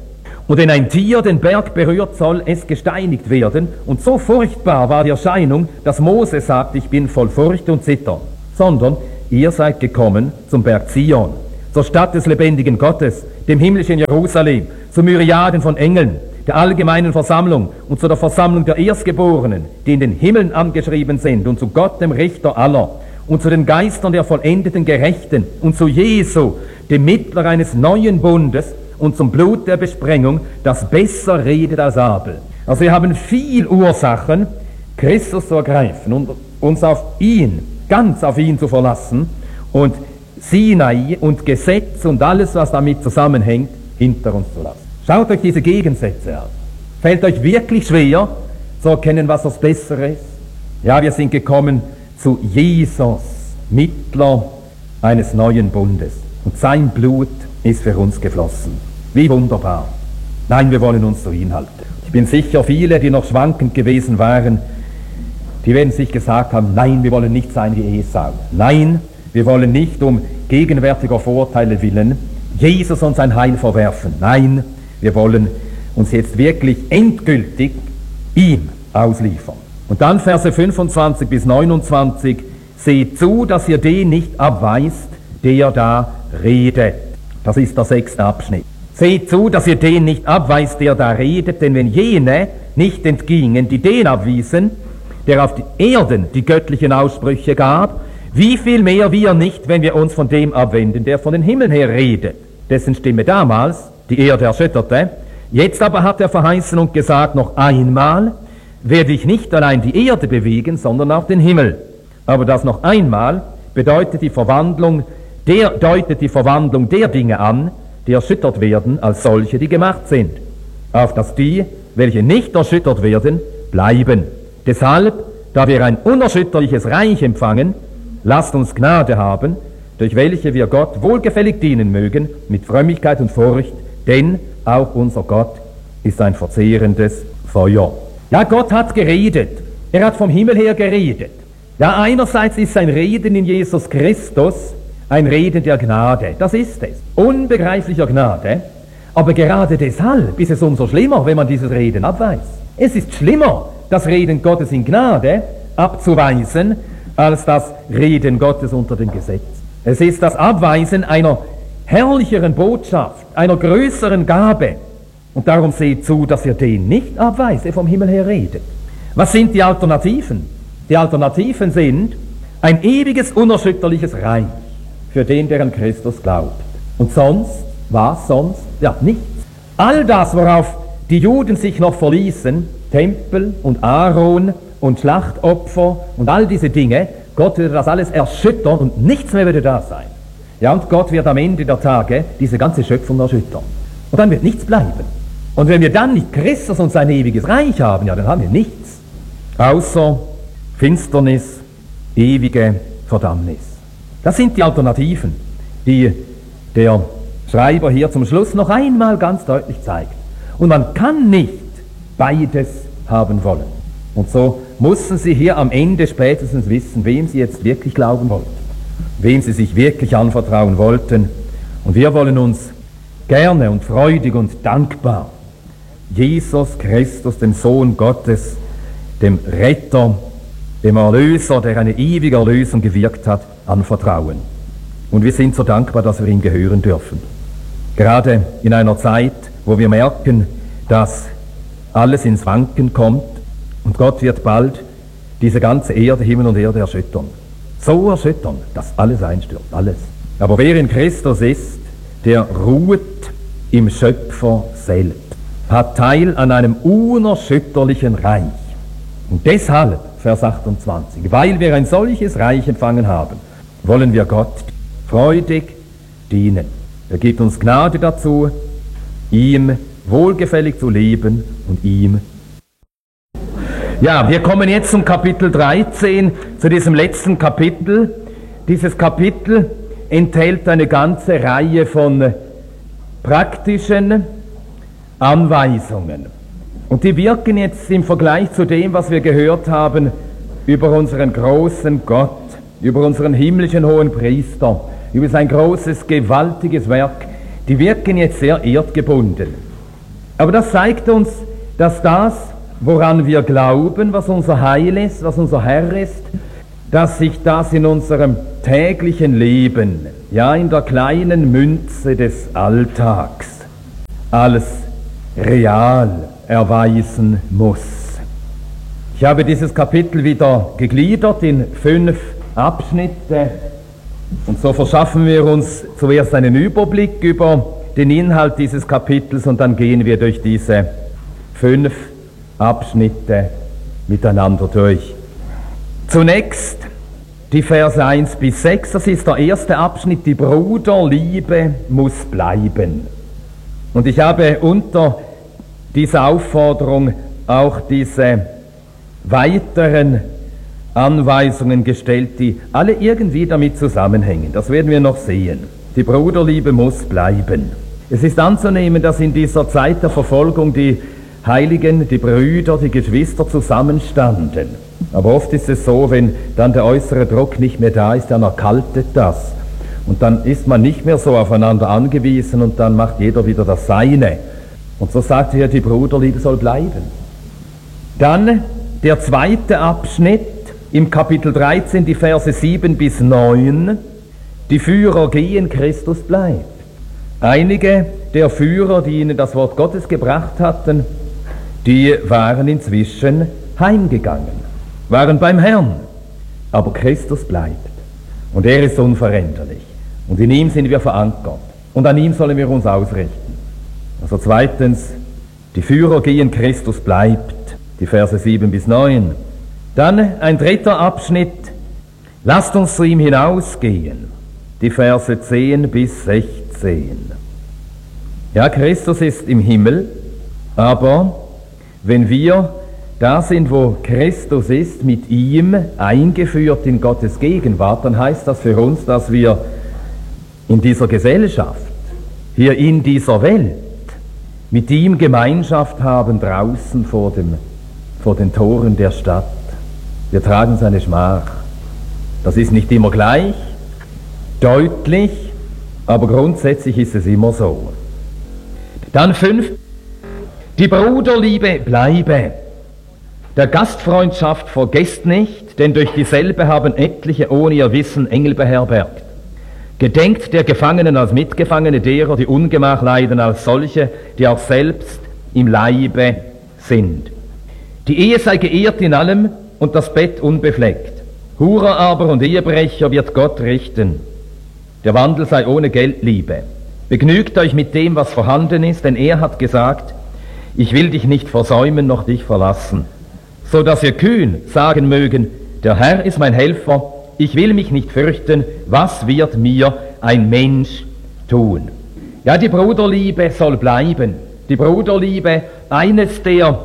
Und wenn ein Tier den Berg berührt, soll es gesteinigt werden. Und so furchtbar war die Erscheinung, dass Mose sagt, ich bin voll Furcht und Zittern. Sondern ihr seid gekommen zum Berg Zion, zur Stadt des lebendigen Gottes, dem himmlischen Jerusalem, zu Myriaden von Engeln, der allgemeinen Versammlung und zu der Versammlung der Erstgeborenen, die in den Himmeln angeschrieben sind, und zu Gott, dem Richter aller, und zu den Geistern der vollendeten Gerechten, und zu Jesu, dem Mittler eines neuen Bundes, und zum Blut der Besprengung, das besser redet als Abel. Also wir haben viel Ursachen, Christus zu ergreifen und uns auf ihn, ganz auf ihn zu verlassen und Sinai und Gesetz und alles, was damit zusammenhängt, hinter uns zu lassen. Schaut euch diese Gegensätze an. Fällt euch wirklich schwer zu erkennen, was das Bessere ist? Ja, wir sind gekommen zu Jesus, Mittler eines neuen Bundes. Und sein Blut ist für uns geflossen. Wie wunderbar. Nein, wir wollen uns zu ihm halten. Ich bin sicher, viele, die noch schwankend gewesen waren, die werden sich gesagt haben, nein, wir wollen nicht sein wie Esau. Nein, wir wollen nicht um gegenwärtiger Vorteile willen Jesus und sein Heil verwerfen. Nein, wir wollen uns jetzt wirklich endgültig ihm ausliefern. Und dann Verse 25 bis 29, seht zu, dass ihr den nicht abweist, der da redet. Das ist der 6. Abschnitt. Seht zu, dass ihr den nicht abweist, der da redet, denn wenn jene nicht entgingen, die den abwiesen, der auf die Erden die göttlichen Aussprüche gab, wie viel mehr wir nicht, wenn wir uns von dem abwenden, der von den Himmeln her redet, dessen Stimme damals die Erde erschütterte. Jetzt aber hat er verheißen und gesagt, noch einmal werde ich nicht allein die Erde bewegen, sondern auch den Himmel. Aber das noch einmal deutet die Verwandlung der Dinge an, die erschüttert werden, als solche, die gemacht sind, auf dass die, welche nicht erschüttert werden, bleiben. Deshalb, da wir ein unerschütterliches Reich empfangen, lasst uns Gnade haben, durch welche wir Gott wohlgefällig dienen mögen, mit Frömmigkeit und Furcht, denn auch unser Gott ist ein verzehrendes Feuer. Ja, Gott hat geredet. Er hat vom Himmel her geredet. Ja, einerseits ist sein Reden in Jesus Christus ein Reden der Gnade. Das ist es. Unbegreiflicher Gnade. Aber gerade deshalb ist es umso schlimmer, wenn man dieses Reden abweist. Es ist schlimmer, das Reden Gottes in Gnade abzuweisen, als das Reden Gottes unter dem Gesetz. Es ist das Abweisen einer herrlicheren Botschaft, einer größeren Gabe. Und darum seht zu, dass ihr den nicht abweist, der vom Himmel her redet. Was sind die Alternativen? Die Alternativen sind ein ewiges, unerschütterliches Reich für den, der an Christus glaubt. Und sonst, was sonst? Ja, nichts. All das, worauf die Juden sich noch verließen, Tempel und Aaron und Schlachtopfer und all diese Dinge, Gott würde das alles erschüttern und nichts mehr würde da sein. Ja, und Gott wird am Ende der Tage diese ganze Schöpfung erschüttern. Und dann wird nichts bleiben. Und wenn wir dann nicht Christus und sein ewiges Reich haben, ja, dann haben wir nichts. Außer Finsternis, ewige Verdammnis. Das sind die Alternativen, die der Schreiber hier zum Schluss noch einmal ganz deutlich zeigt. Und man kann nicht beides haben wollen. Und so mussten sie hier am Ende spätestens wissen, wem sie jetzt wirklich glauben wollten, wem sie sich wirklich anvertrauen wollten. Und wir wollen uns gerne und freudig und dankbar Jesus Christus, dem Sohn Gottes, dem Retter, dem Erlöser, der eine ewige Erlösung gewirkt hat, anvertrauen. Und wir sind so dankbar, dass wir ihm gehören dürfen. Gerade in einer Zeit, wo wir merken, dass alles ins Wanken kommt und Gott wird bald diese ganze Erde, Himmel und Erde erschüttern. So erschüttern, dass alles einstürzt, alles. Aber wer in Christus ist, der ruht im Schöpfer selbst, hat Teil an einem unerschütterlichen Reich. Und deshalb, Vers 28, weil wir ein solches Reich empfangen haben, wollen wir Gott freudig dienen. Er gibt uns Gnade dazu, ihm wohlgefällig zu leben und ihm. Ja, wir kommen jetzt zum Kapitel 13, zu diesem letzten Kapitel. Dieses Kapitel enthält eine ganze Reihe von praktischen Anweisungen. Und die wirken jetzt im Vergleich zu dem, was wir gehört haben, über unseren großen Gott, über unseren himmlischen hohen Priester, über sein großes, gewaltiges Werk, die wirken jetzt sehr erdgebunden. Aber das zeigt uns, dass das, woran wir glauben, was unser Heil ist, was unser Herr ist, dass sich das in unserem täglichen Leben, ja in der kleinen Münze des Alltags, als real erweisen muss. Ich habe dieses Kapitel wieder gegliedert in 5 Abschnitte und so verschaffen wir uns zuerst einen Überblick über den Inhalt dieses Kapitels und dann gehen wir durch diese 5 Abschnitte miteinander durch. Zunächst die Verse 1 bis 6, das ist der erste Abschnitt, die Bruderliebe muss bleiben. Und ich habe unter dieser Aufforderung auch diese weiteren Anweisungen gestellt, die alle irgendwie damit zusammenhängen. Das werden wir noch sehen. Die Bruderliebe muss bleiben. Es ist anzunehmen, dass in dieser Zeit der Verfolgung die Heiligen, die Brüder, die Geschwister zusammenstanden. Aber oft ist es so, wenn dann der äußere Druck nicht mehr da ist, dann erkaltet das. Und dann ist man nicht mehr so aufeinander angewiesen und dann macht jeder wieder das Seine. Und so sagt er, die Bruderliebe soll bleiben. Dann der zweite Abschnitt im Kapitel 13, die Verse 7 bis 9. Die Führer gehen, Christus bleibt. Einige der Führer, die ihnen das Wort Gottes gebracht hatten, die waren inzwischen heimgegangen, waren beim Herrn. Aber Christus bleibt. Und er ist unveränderlich. Und in ihm sind wir verankert. Und an ihm sollen wir uns ausrichten. Also zweitens, die Führer gehen, Christus bleibt. Die Verse 7 bis 9. Dann ein dritter Abschnitt. Lasst uns zu ihm hinausgehen. Die Verse 10 bis 16. Ja, Christus ist im Himmel, aber wenn wir da sind, wo Christus ist, mit ihm eingeführt in Gottes Gegenwart, dann heißt das für uns, dass wir in dieser Gesellschaft, hier in dieser Welt, mit ihm Gemeinschaft haben draußen vor den Toren der Stadt. Wir tragen seine Schmach. Das ist nicht immer gleich, deutlich, aber grundsätzlich ist es immer so. Dann 5. Die Bruderliebe bleibe. Der Gastfreundschaft vergesst nicht, denn durch dieselbe haben etliche ohne ihr Wissen Engel beherbergt. Gedenkt der Gefangenen als Mitgefangene, derer, die Ungemach leiden, als solche, die auch selbst im Leibe sind. Die Ehe sei geehrt in allem und das Bett unbefleckt. Hurer aber und Ehebrecher wird Gott richten. Der Wandel sei ohne Geldliebe. Begnügt euch mit dem, was vorhanden ist, denn er hat gesagt, ich will dich nicht versäumen, noch dich verlassen. So dass ihr kühn sagen mögen, der Herr ist mein Helfer, ich will mich nicht fürchten, was wird mir ein Mensch tun? Ja, die Bruderliebe soll bleiben. Die Bruderliebe, eines der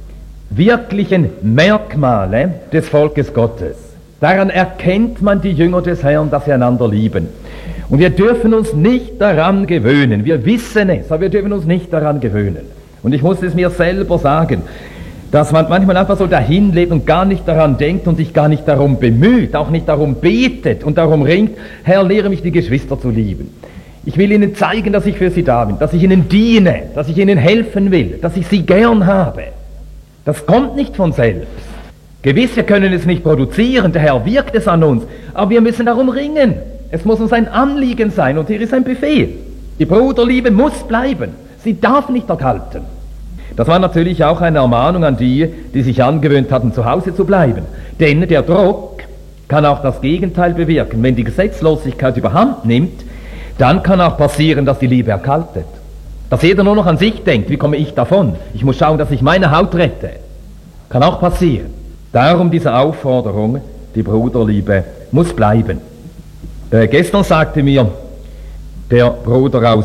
wirklichen Merkmale des Volkes Gottes. Daran erkennt man die Jünger des Herrn, dass sie einander lieben. Und wir dürfen uns nicht daran gewöhnen. Wir wissen es, aber wir dürfen uns nicht daran gewöhnen. Und ich muss es mir selber sagen, dass man manchmal einfach so dahin lebt und gar nicht daran denkt und sich gar nicht darum bemüht, auch nicht darum betet und darum ringt, Herr, lehre mich die Geschwister zu lieben. Ich will ihnen zeigen, dass ich für sie da bin, dass ich ihnen diene, dass ich ihnen helfen will, dass ich sie gern habe. Das kommt nicht von selbst. Gewiss, wir können es nicht produzieren, der Herr wirkt es an uns, aber wir müssen darum ringen. Es muss uns ein Anliegen sein und hier ist ein Befehl. Die Bruderliebe muss bleiben, sie darf nicht erkalten. Das war natürlich auch eine Ermahnung an die, die sich angewöhnt hatten, zu Hause zu bleiben. Denn der Druck kann auch das Gegenteil bewirken. Wenn die Gesetzlosigkeit überhand nimmt, dann kann auch passieren, dass die Liebe erkaltet. Dass jeder nur noch an sich denkt, wie komme ich davon? Ich muss schauen, dass ich meine Haut rette. Kann auch passieren. Darum diese Aufforderung, die Bruderliebe muss bleiben. Gestern sagte mir der Bruder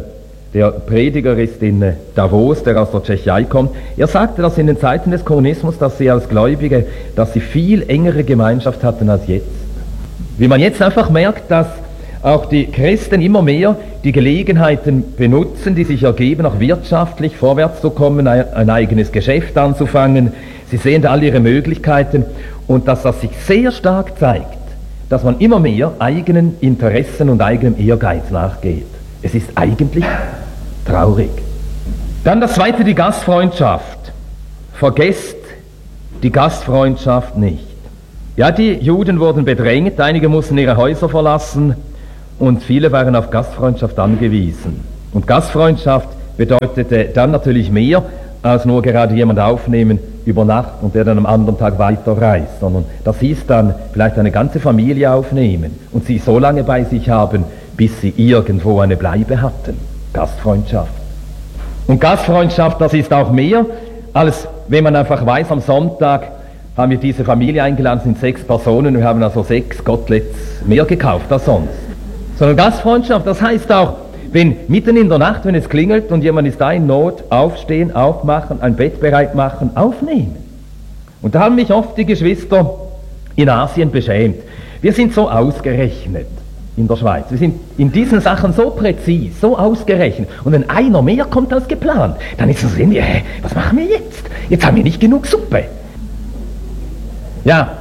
der Prediger ist in Davos, der aus der Tschechei kommt. Er sagte, dass in den Zeiten des Kommunismus, dass sie als Gläubige, dass sie viel engere Gemeinschaft hatten als jetzt. Wie man jetzt einfach merkt, dass auch die Christen immer mehr die Gelegenheiten benutzen, die sich ergeben, auch wirtschaftlich vorwärts zu kommen, ein eigenes Geschäft anzufangen. Sie sehen da all ihre Möglichkeiten und dass das sich sehr stark zeigt, dass man immer mehr eigenen Interessen und eigenem Ehrgeiz nachgeht. Es ist eigentlich traurig. Dann das zweite, die Gastfreundschaft. Vergesst die Gastfreundschaft nicht. Ja, die Juden wurden bedrängt, einige mussten ihre Häuser verlassen und viele waren auf Gastfreundschaft angewiesen. Und Gastfreundschaft bedeutete dann natürlich mehr als nur gerade jemand aufnehmen über Nacht und der dann am anderen Tag weiterreist, sondern das hieß dann vielleicht eine ganze Familie aufnehmen und sie so lange bei sich haben, bis sie irgendwo eine Bleibe hatten. Gastfreundschaft. Und Gastfreundschaft, das ist auch mehr, als wenn man einfach weiß, am Sonntag haben wir diese Familie eingeladen, sind 6 Personen, wir haben also 6 Koteletts mehr gekauft als sonst. Sondern Gastfreundschaft, das heißt auch, wenn mitten in der Nacht, wenn es klingelt und jemand ist da in Not, aufstehen, aufmachen, ein Bett bereit machen, aufnehmen. Und da haben mich oft die Geschwister in Asien beschämt. Wir sind so ausgerechnet in der Schweiz. Wir sind in diesen Sachen so präzis, so ausgerechnet. Und wenn einer mehr kommt als geplant, dann ist es so, was machen wir jetzt? Jetzt haben wir nicht genug Suppe. Ja,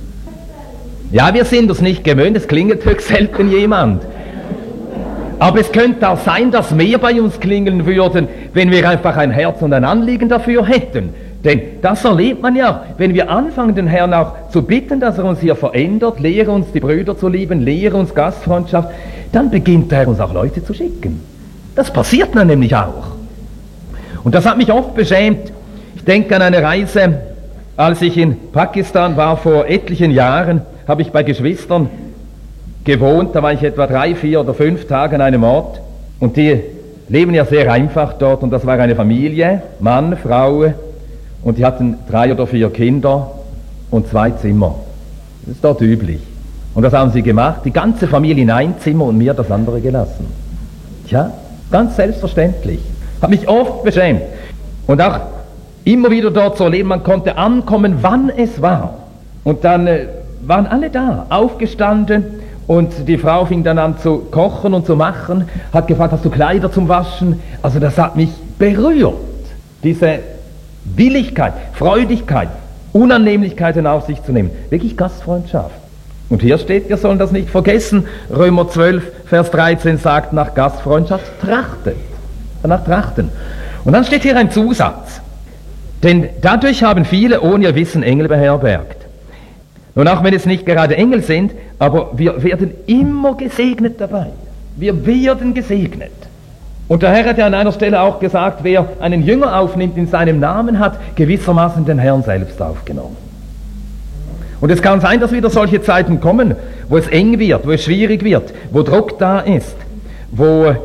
wir sind es nicht gewöhnt, es klingelt höchst selten jemand. Aber es könnte auch sein, dass mehr bei uns klingeln würden, wenn wir einfach ein Herz und ein Anliegen dafür hätten. Denn das erlebt man ja auch, wenn wir anfangen, den Herrn auch zu bitten, dass er uns hier verändert, lehre uns die Brüder zu lieben, lehre uns Gastfreundschaft, dann beginnt er uns auch Leute zu schicken. Das passiert dann nämlich auch. Und das hat mich oft beschämt. Ich denke an eine Reise, als ich in Pakistan war vor etlichen Jahren, habe ich bei Geschwistern gewohnt, da war ich etwa 3, 4 oder 5 Tage an einem Ort und die leben ja sehr einfach dort und das war eine Familie, Mann, Frau und die hatten 3 oder 4 Kinder und 2 Zimmer. Das ist dort üblich. Und das haben sie gemacht, die ganze Familie in ein Zimmer und mir das andere gelassen. Tja, ganz selbstverständlich. Hat mich oft beschämt. Und auch immer wieder dort so leben, man konnte ankommen, wann es war. Und dann waren alle da, aufgestanden und die Frau fing dann an zu kochen und zu machen, hat gefragt, hast du Kleider zum Waschen? Also das hat mich berührt, diese Willigkeit, Freudigkeit, Unannehmlichkeiten auf sich zu nehmen. Wirklich Gastfreundschaft. Und hier steht, wir sollen das nicht vergessen, Römer 12, Vers 13 sagt, nach Gastfreundschaft trachtet. Danach trachten. Und dann steht hier ein Zusatz. Denn dadurch haben viele ohne ihr Wissen Engel beherbergt. Nun, auch wenn es nicht gerade Engel sind, aber wir werden immer gesegnet dabei. Wir werden gesegnet. Und der Herr hat ja an einer Stelle auch gesagt, wer einen Jünger aufnimmt in seinem Namen, hat gewissermaßen den Herrn selbst aufgenommen. Und es kann sein, dass wieder solche Zeiten kommen, wo es eng wird, wo es schwierig wird, wo Druck da ist, wo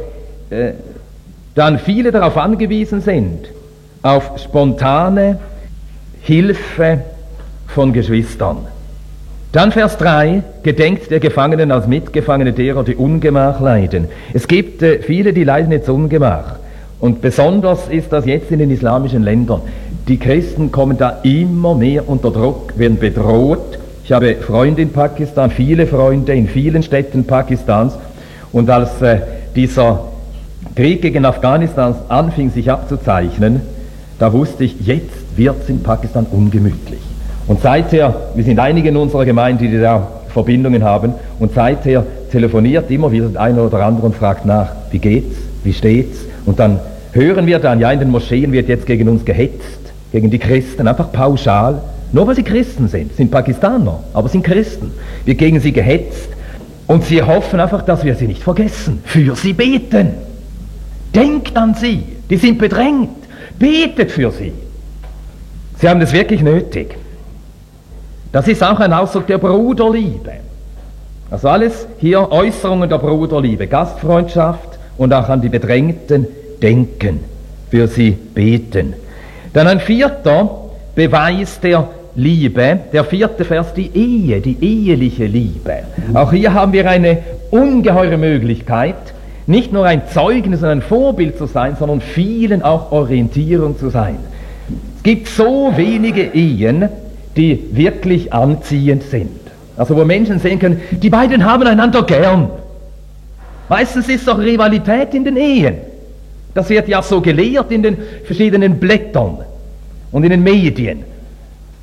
dann viele darauf angewiesen sind, auf spontane Hilfe von Geschwistern. Dann Vers 3, gedenkt der Gefangenen als Mitgefangene derer, die Ungemach leiden. Es gibt viele, die leiden jetzt Ungemach. Und besonders ist das jetzt in den islamischen Ländern. Die Christen kommen da immer mehr unter Druck, werden bedroht. Ich habe Freunde in Pakistan, viele Freunde in vielen Städten Pakistans. Und als dieser Krieg gegen Afghanistan anfing sich abzuzeichnen, da wusste ich, jetzt wird es in Pakistan ungemütlich. Und seither, wir sind einige in unserer Gemeinde, die da Verbindungen haben, und seither telefoniert immer wieder der eine oder andere und fragt nach, wie geht's, wie steht's? Und dann hören wir dann, ja, in den Moscheen wird jetzt gegen uns gehetzt, gegen die Christen, einfach pauschal, nur weil sie Christen sind Pakistaner, aber sind Christen, wird gegen sie gehetzt und sie hoffen einfach, dass wir sie nicht vergessen, für sie beten. Denkt an sie, die sind bedrängt, betet für sie. Sie haben es wirklich nötig. Das ist auch ein Ausdruck der Bruderliebe. Also alles hier Äußerungen der Bruderliebe, Gastfreundschaft und auch an die Bedrängten denken, für sie beten. Dann ein 4. Beweis der Liebe, der 4. Vers, die Ehe, die eheliche Liebe. Auch hier haben wir eine ungeheure Möglichkeit, nicht nur ein Zeugnis und ein Vorbild zu sein, sondern vielen auch Orientierung zu sein. Es gibt so wenige Ehen, die wirklich anziehend sind. Also wo Menschen sehen können, die beiden haben einander gern. Meistens ist doch Rivalität in den Ehen. Das wird ja so gelehrt in den verschiedenen Blättern und in den Medien.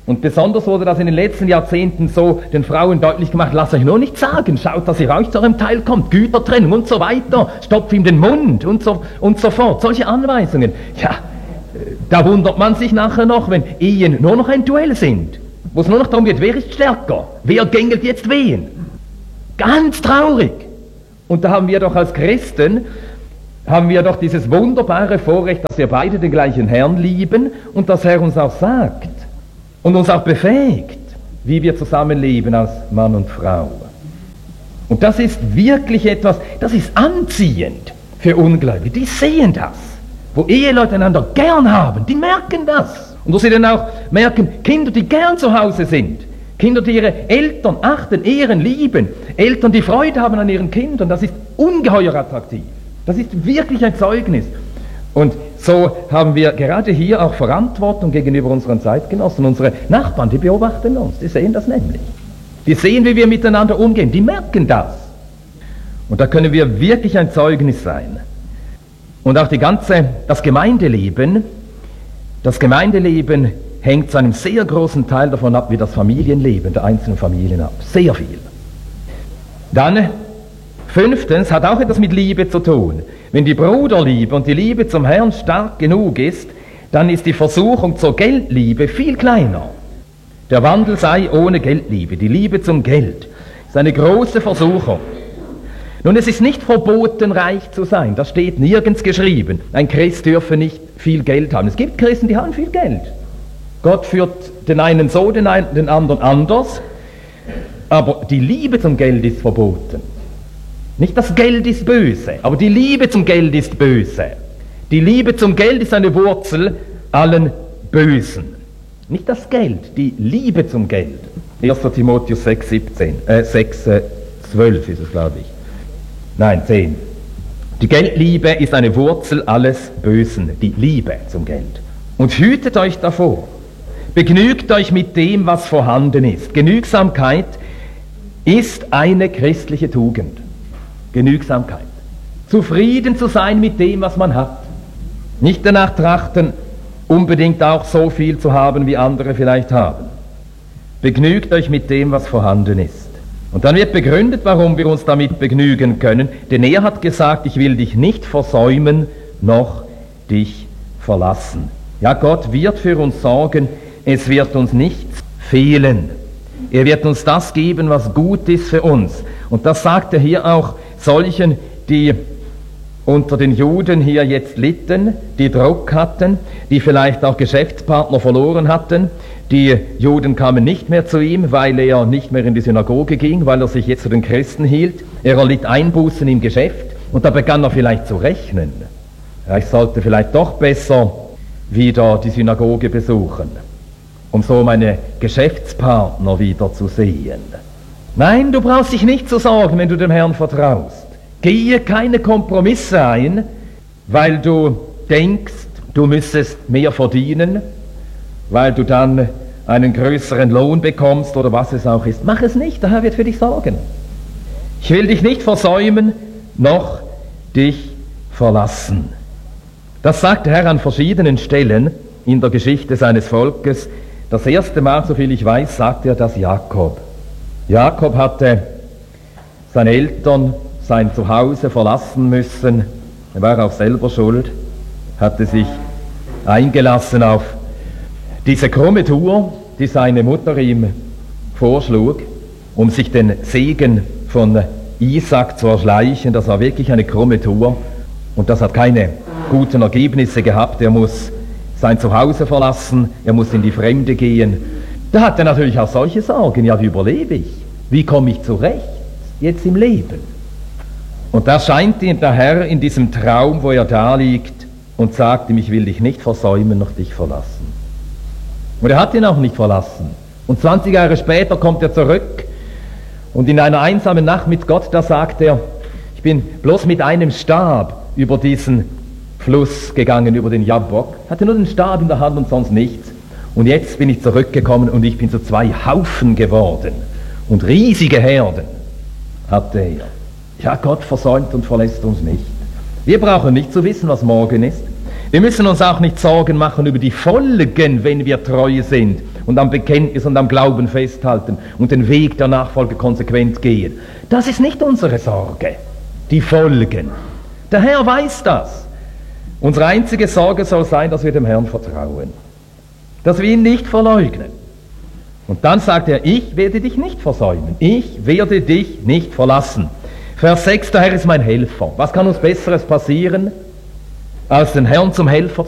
Und besonders wurde das in den letzten Jahrzehnten so den Frauen deutlich gemacht, lasst euch nur nicht sagen, schaut, dass ihr euch zu eurem Teil kommt, Gütertrennung und so weiter, stopft ihm den Mund und so fort. Solche Anweisungen. Ja, da wundert man sich nachher noch, wenn Ehen nur noch ein Duell sind, wo es nur noch darum geht, wer ist stärker, wer gängelt jetzt wen. Ganz traurig. Und da haben wir doch als Christen, haben wir doch dieses wunderbare Vorrecht, dass wir beide den gleichen Herrn lieben und dass er uns auch sagt und uns auch befähigt, wie wir zusammenleben als Mann und Frau. Und das ist wirklich etwas, das ist anziehend für Ungläubige. Die sehen das. Wo Eheleute einander gern haben, die merken das. Und wo sie dann auch merken, Kinder, die gern zu Hause sind, Kinder, die ihre Eltern achten, ehren, lieben, Eltern, die Freude haben an ihren Kindern, das ist ungeheuer attraktiv. Das ist wirklich ein Zeugnis. Und so haben wir gerade hier auch Verantwortung gegenüber unseren Zeitgenossen. Unsere Nachbarn, die beobachten uns, die sehen das nämlich. Die sehen, wie wir miteinander umgehen, die merken das. Und da können wir wirklich ein Zeugnis sein. Und auch das Gemeindeleben hängt zu einem sehr großen Teil davon ab, wie das Familienleben der einzelnen Familien ab. Sehr viel. Dann, 5. hat auch etwas mit Liebe zu tun. Wenn die Bruderliebe und die Liebe zum Herrn stark genug ist, dann ist die Versuchung zur Geldliebe viel kleiner. Der Wandel sei ohne Geldliebe. Die Liebe zum Geld ist eine große Versuchung. Nun, es ist nicht verboten, reich zu sein. Das steht nirgends geschrieben. Ein Christ dürfe nicht viel Geld haben. Es gibt Christen, die haben viel Geld. Gott führt den einen so, den anderen anders. Aber die Liebe zum Geld ist verboten. Nicht das Geld ist böse, aber die Liebe zum Geld ist böse. Die Liebe zum Geld ist eine Wurzel allen Bösen. Nicht das Geld, die Liebe zum Geld. 1. Timotheus 6, 12 ist es, glaube ich. Nein, 10. Die Geldliebe ist eine Wurzel alles Bösen, die Liebe zum Geld. Und hütet euch davor. Begnügt euch mit dem, was vorhanden ist. Genügsamkeit ist eine christliche Tugend. Genügsamkeit. Zufrieden zu sein mit dem, was man hat. Nicht danach trachten, unbedingt auch so viel zu haben, wie andere vielleicht haben. Begnügt euch mit dem, was vorhanden ist. Und dann wird begründet, warum wir uns damit begnügen können. Denn er hat gesagt, ich will dich nicht versäumen, noch dich verlassen. Ja, Gott wird für uns sorgen, es wird uns nichts fehlen. Er wird uns das geben, was gut ist für uns. Und das sagt er hier auch solchen, die unter den Juden hier jetzt litten, die Druck hatten, die vielleicht auch Geschäftspartner verloren hatten. Die Juden kamen nicht mehr zu ihm, weil er nicht mehr in die Synagoge ging, weil er sich jetzt zu den Christen hielt. Er erlitt Einbußen im Geschäft und da begann er vielleicht zu rechnen. Ja, ich sollte vielleicht doch besser wieder die Synagoge besuchen, um so meine Geschäftspartner wieder zu sehen. Nein, du brauchst dich nicht zu sorgen, wenn du dem Herrn vertraust. Gehe keine Kompromisse ein, weil du denkst, du müsstest mehr verdienen, weil du dann einen größeren Lohn bekommst oder was es auch ist. Mach es nicht, der Herr wird für dich sorgen. Ich will dich nicht versäumen, noch dich verlassen. Das sagt der Herr an verschiedenen Stellen in der Geschichte seines Volkes. Das erste Mal, soviel ich weiß, sagt er das Jakob. Jakob hatte seine Eltern, sein Zuhause verlassen müssen. Er war auch selber schuld, hatte sich eingelassen auf diese krumme Tour, die seine Mutter ihm vorschlug, um sich den Segen von Isaac zu erschleichen. Das war wirklich eine krumme Tour und das hat keine guten Ergebnisse gehabt. Er muss sein Zuhause verlassen, er muss in die Fremde gehen. Da hat er natürlich auch solche Sorgen. Ja, wie überlebe ich? Wie komme ich zurecht jetzt im Leben? Und da scheint ihm der Herr in diesem Traum, wo er da liegt und sagt ihm, ich will dich nicht versäumen, noch dich verlassen. Und er hat ihn auch nicht verlassen. Und 20 Jahre später kommt er zurück und in einer einsamen Nacht mit Gott, da sagt er, ich bin bloß mit einem Stab über diesen Fluss gegangen, über den Jabbok, hatte nur den Stab in der Hand und sonst nichts. Und jetzt bin ich zurückgekommen und ich bin zu 2 Haufen geworden. Und riesige Herden hatte er. Ja, Gott versäumt und verlässt uns nicht. Wir brauchen nicht zu wissen, was morgen ist. Wir müssen uns auch nicht Sorgen machen über die Folgen, wenn wir treu sind und am Bekenntnis und am Glauben festhalten und den Weg der Nachfolge konsequent gehen. Das ist nicht unsere Sorge, die Folgen. Der Herr weiß das. Unsere einzige Sorge soll sein, dass wir dem Herrn vertrauen, dass wir ihn nicht verleugnen. Und dann sagt er, ich werde dich nicht versäumen, ich werde dich nicht verlassen. Vers 6, der Herr ist mein Helfer. Was kann uns Besseres passieren, als den Herrn zum Helfer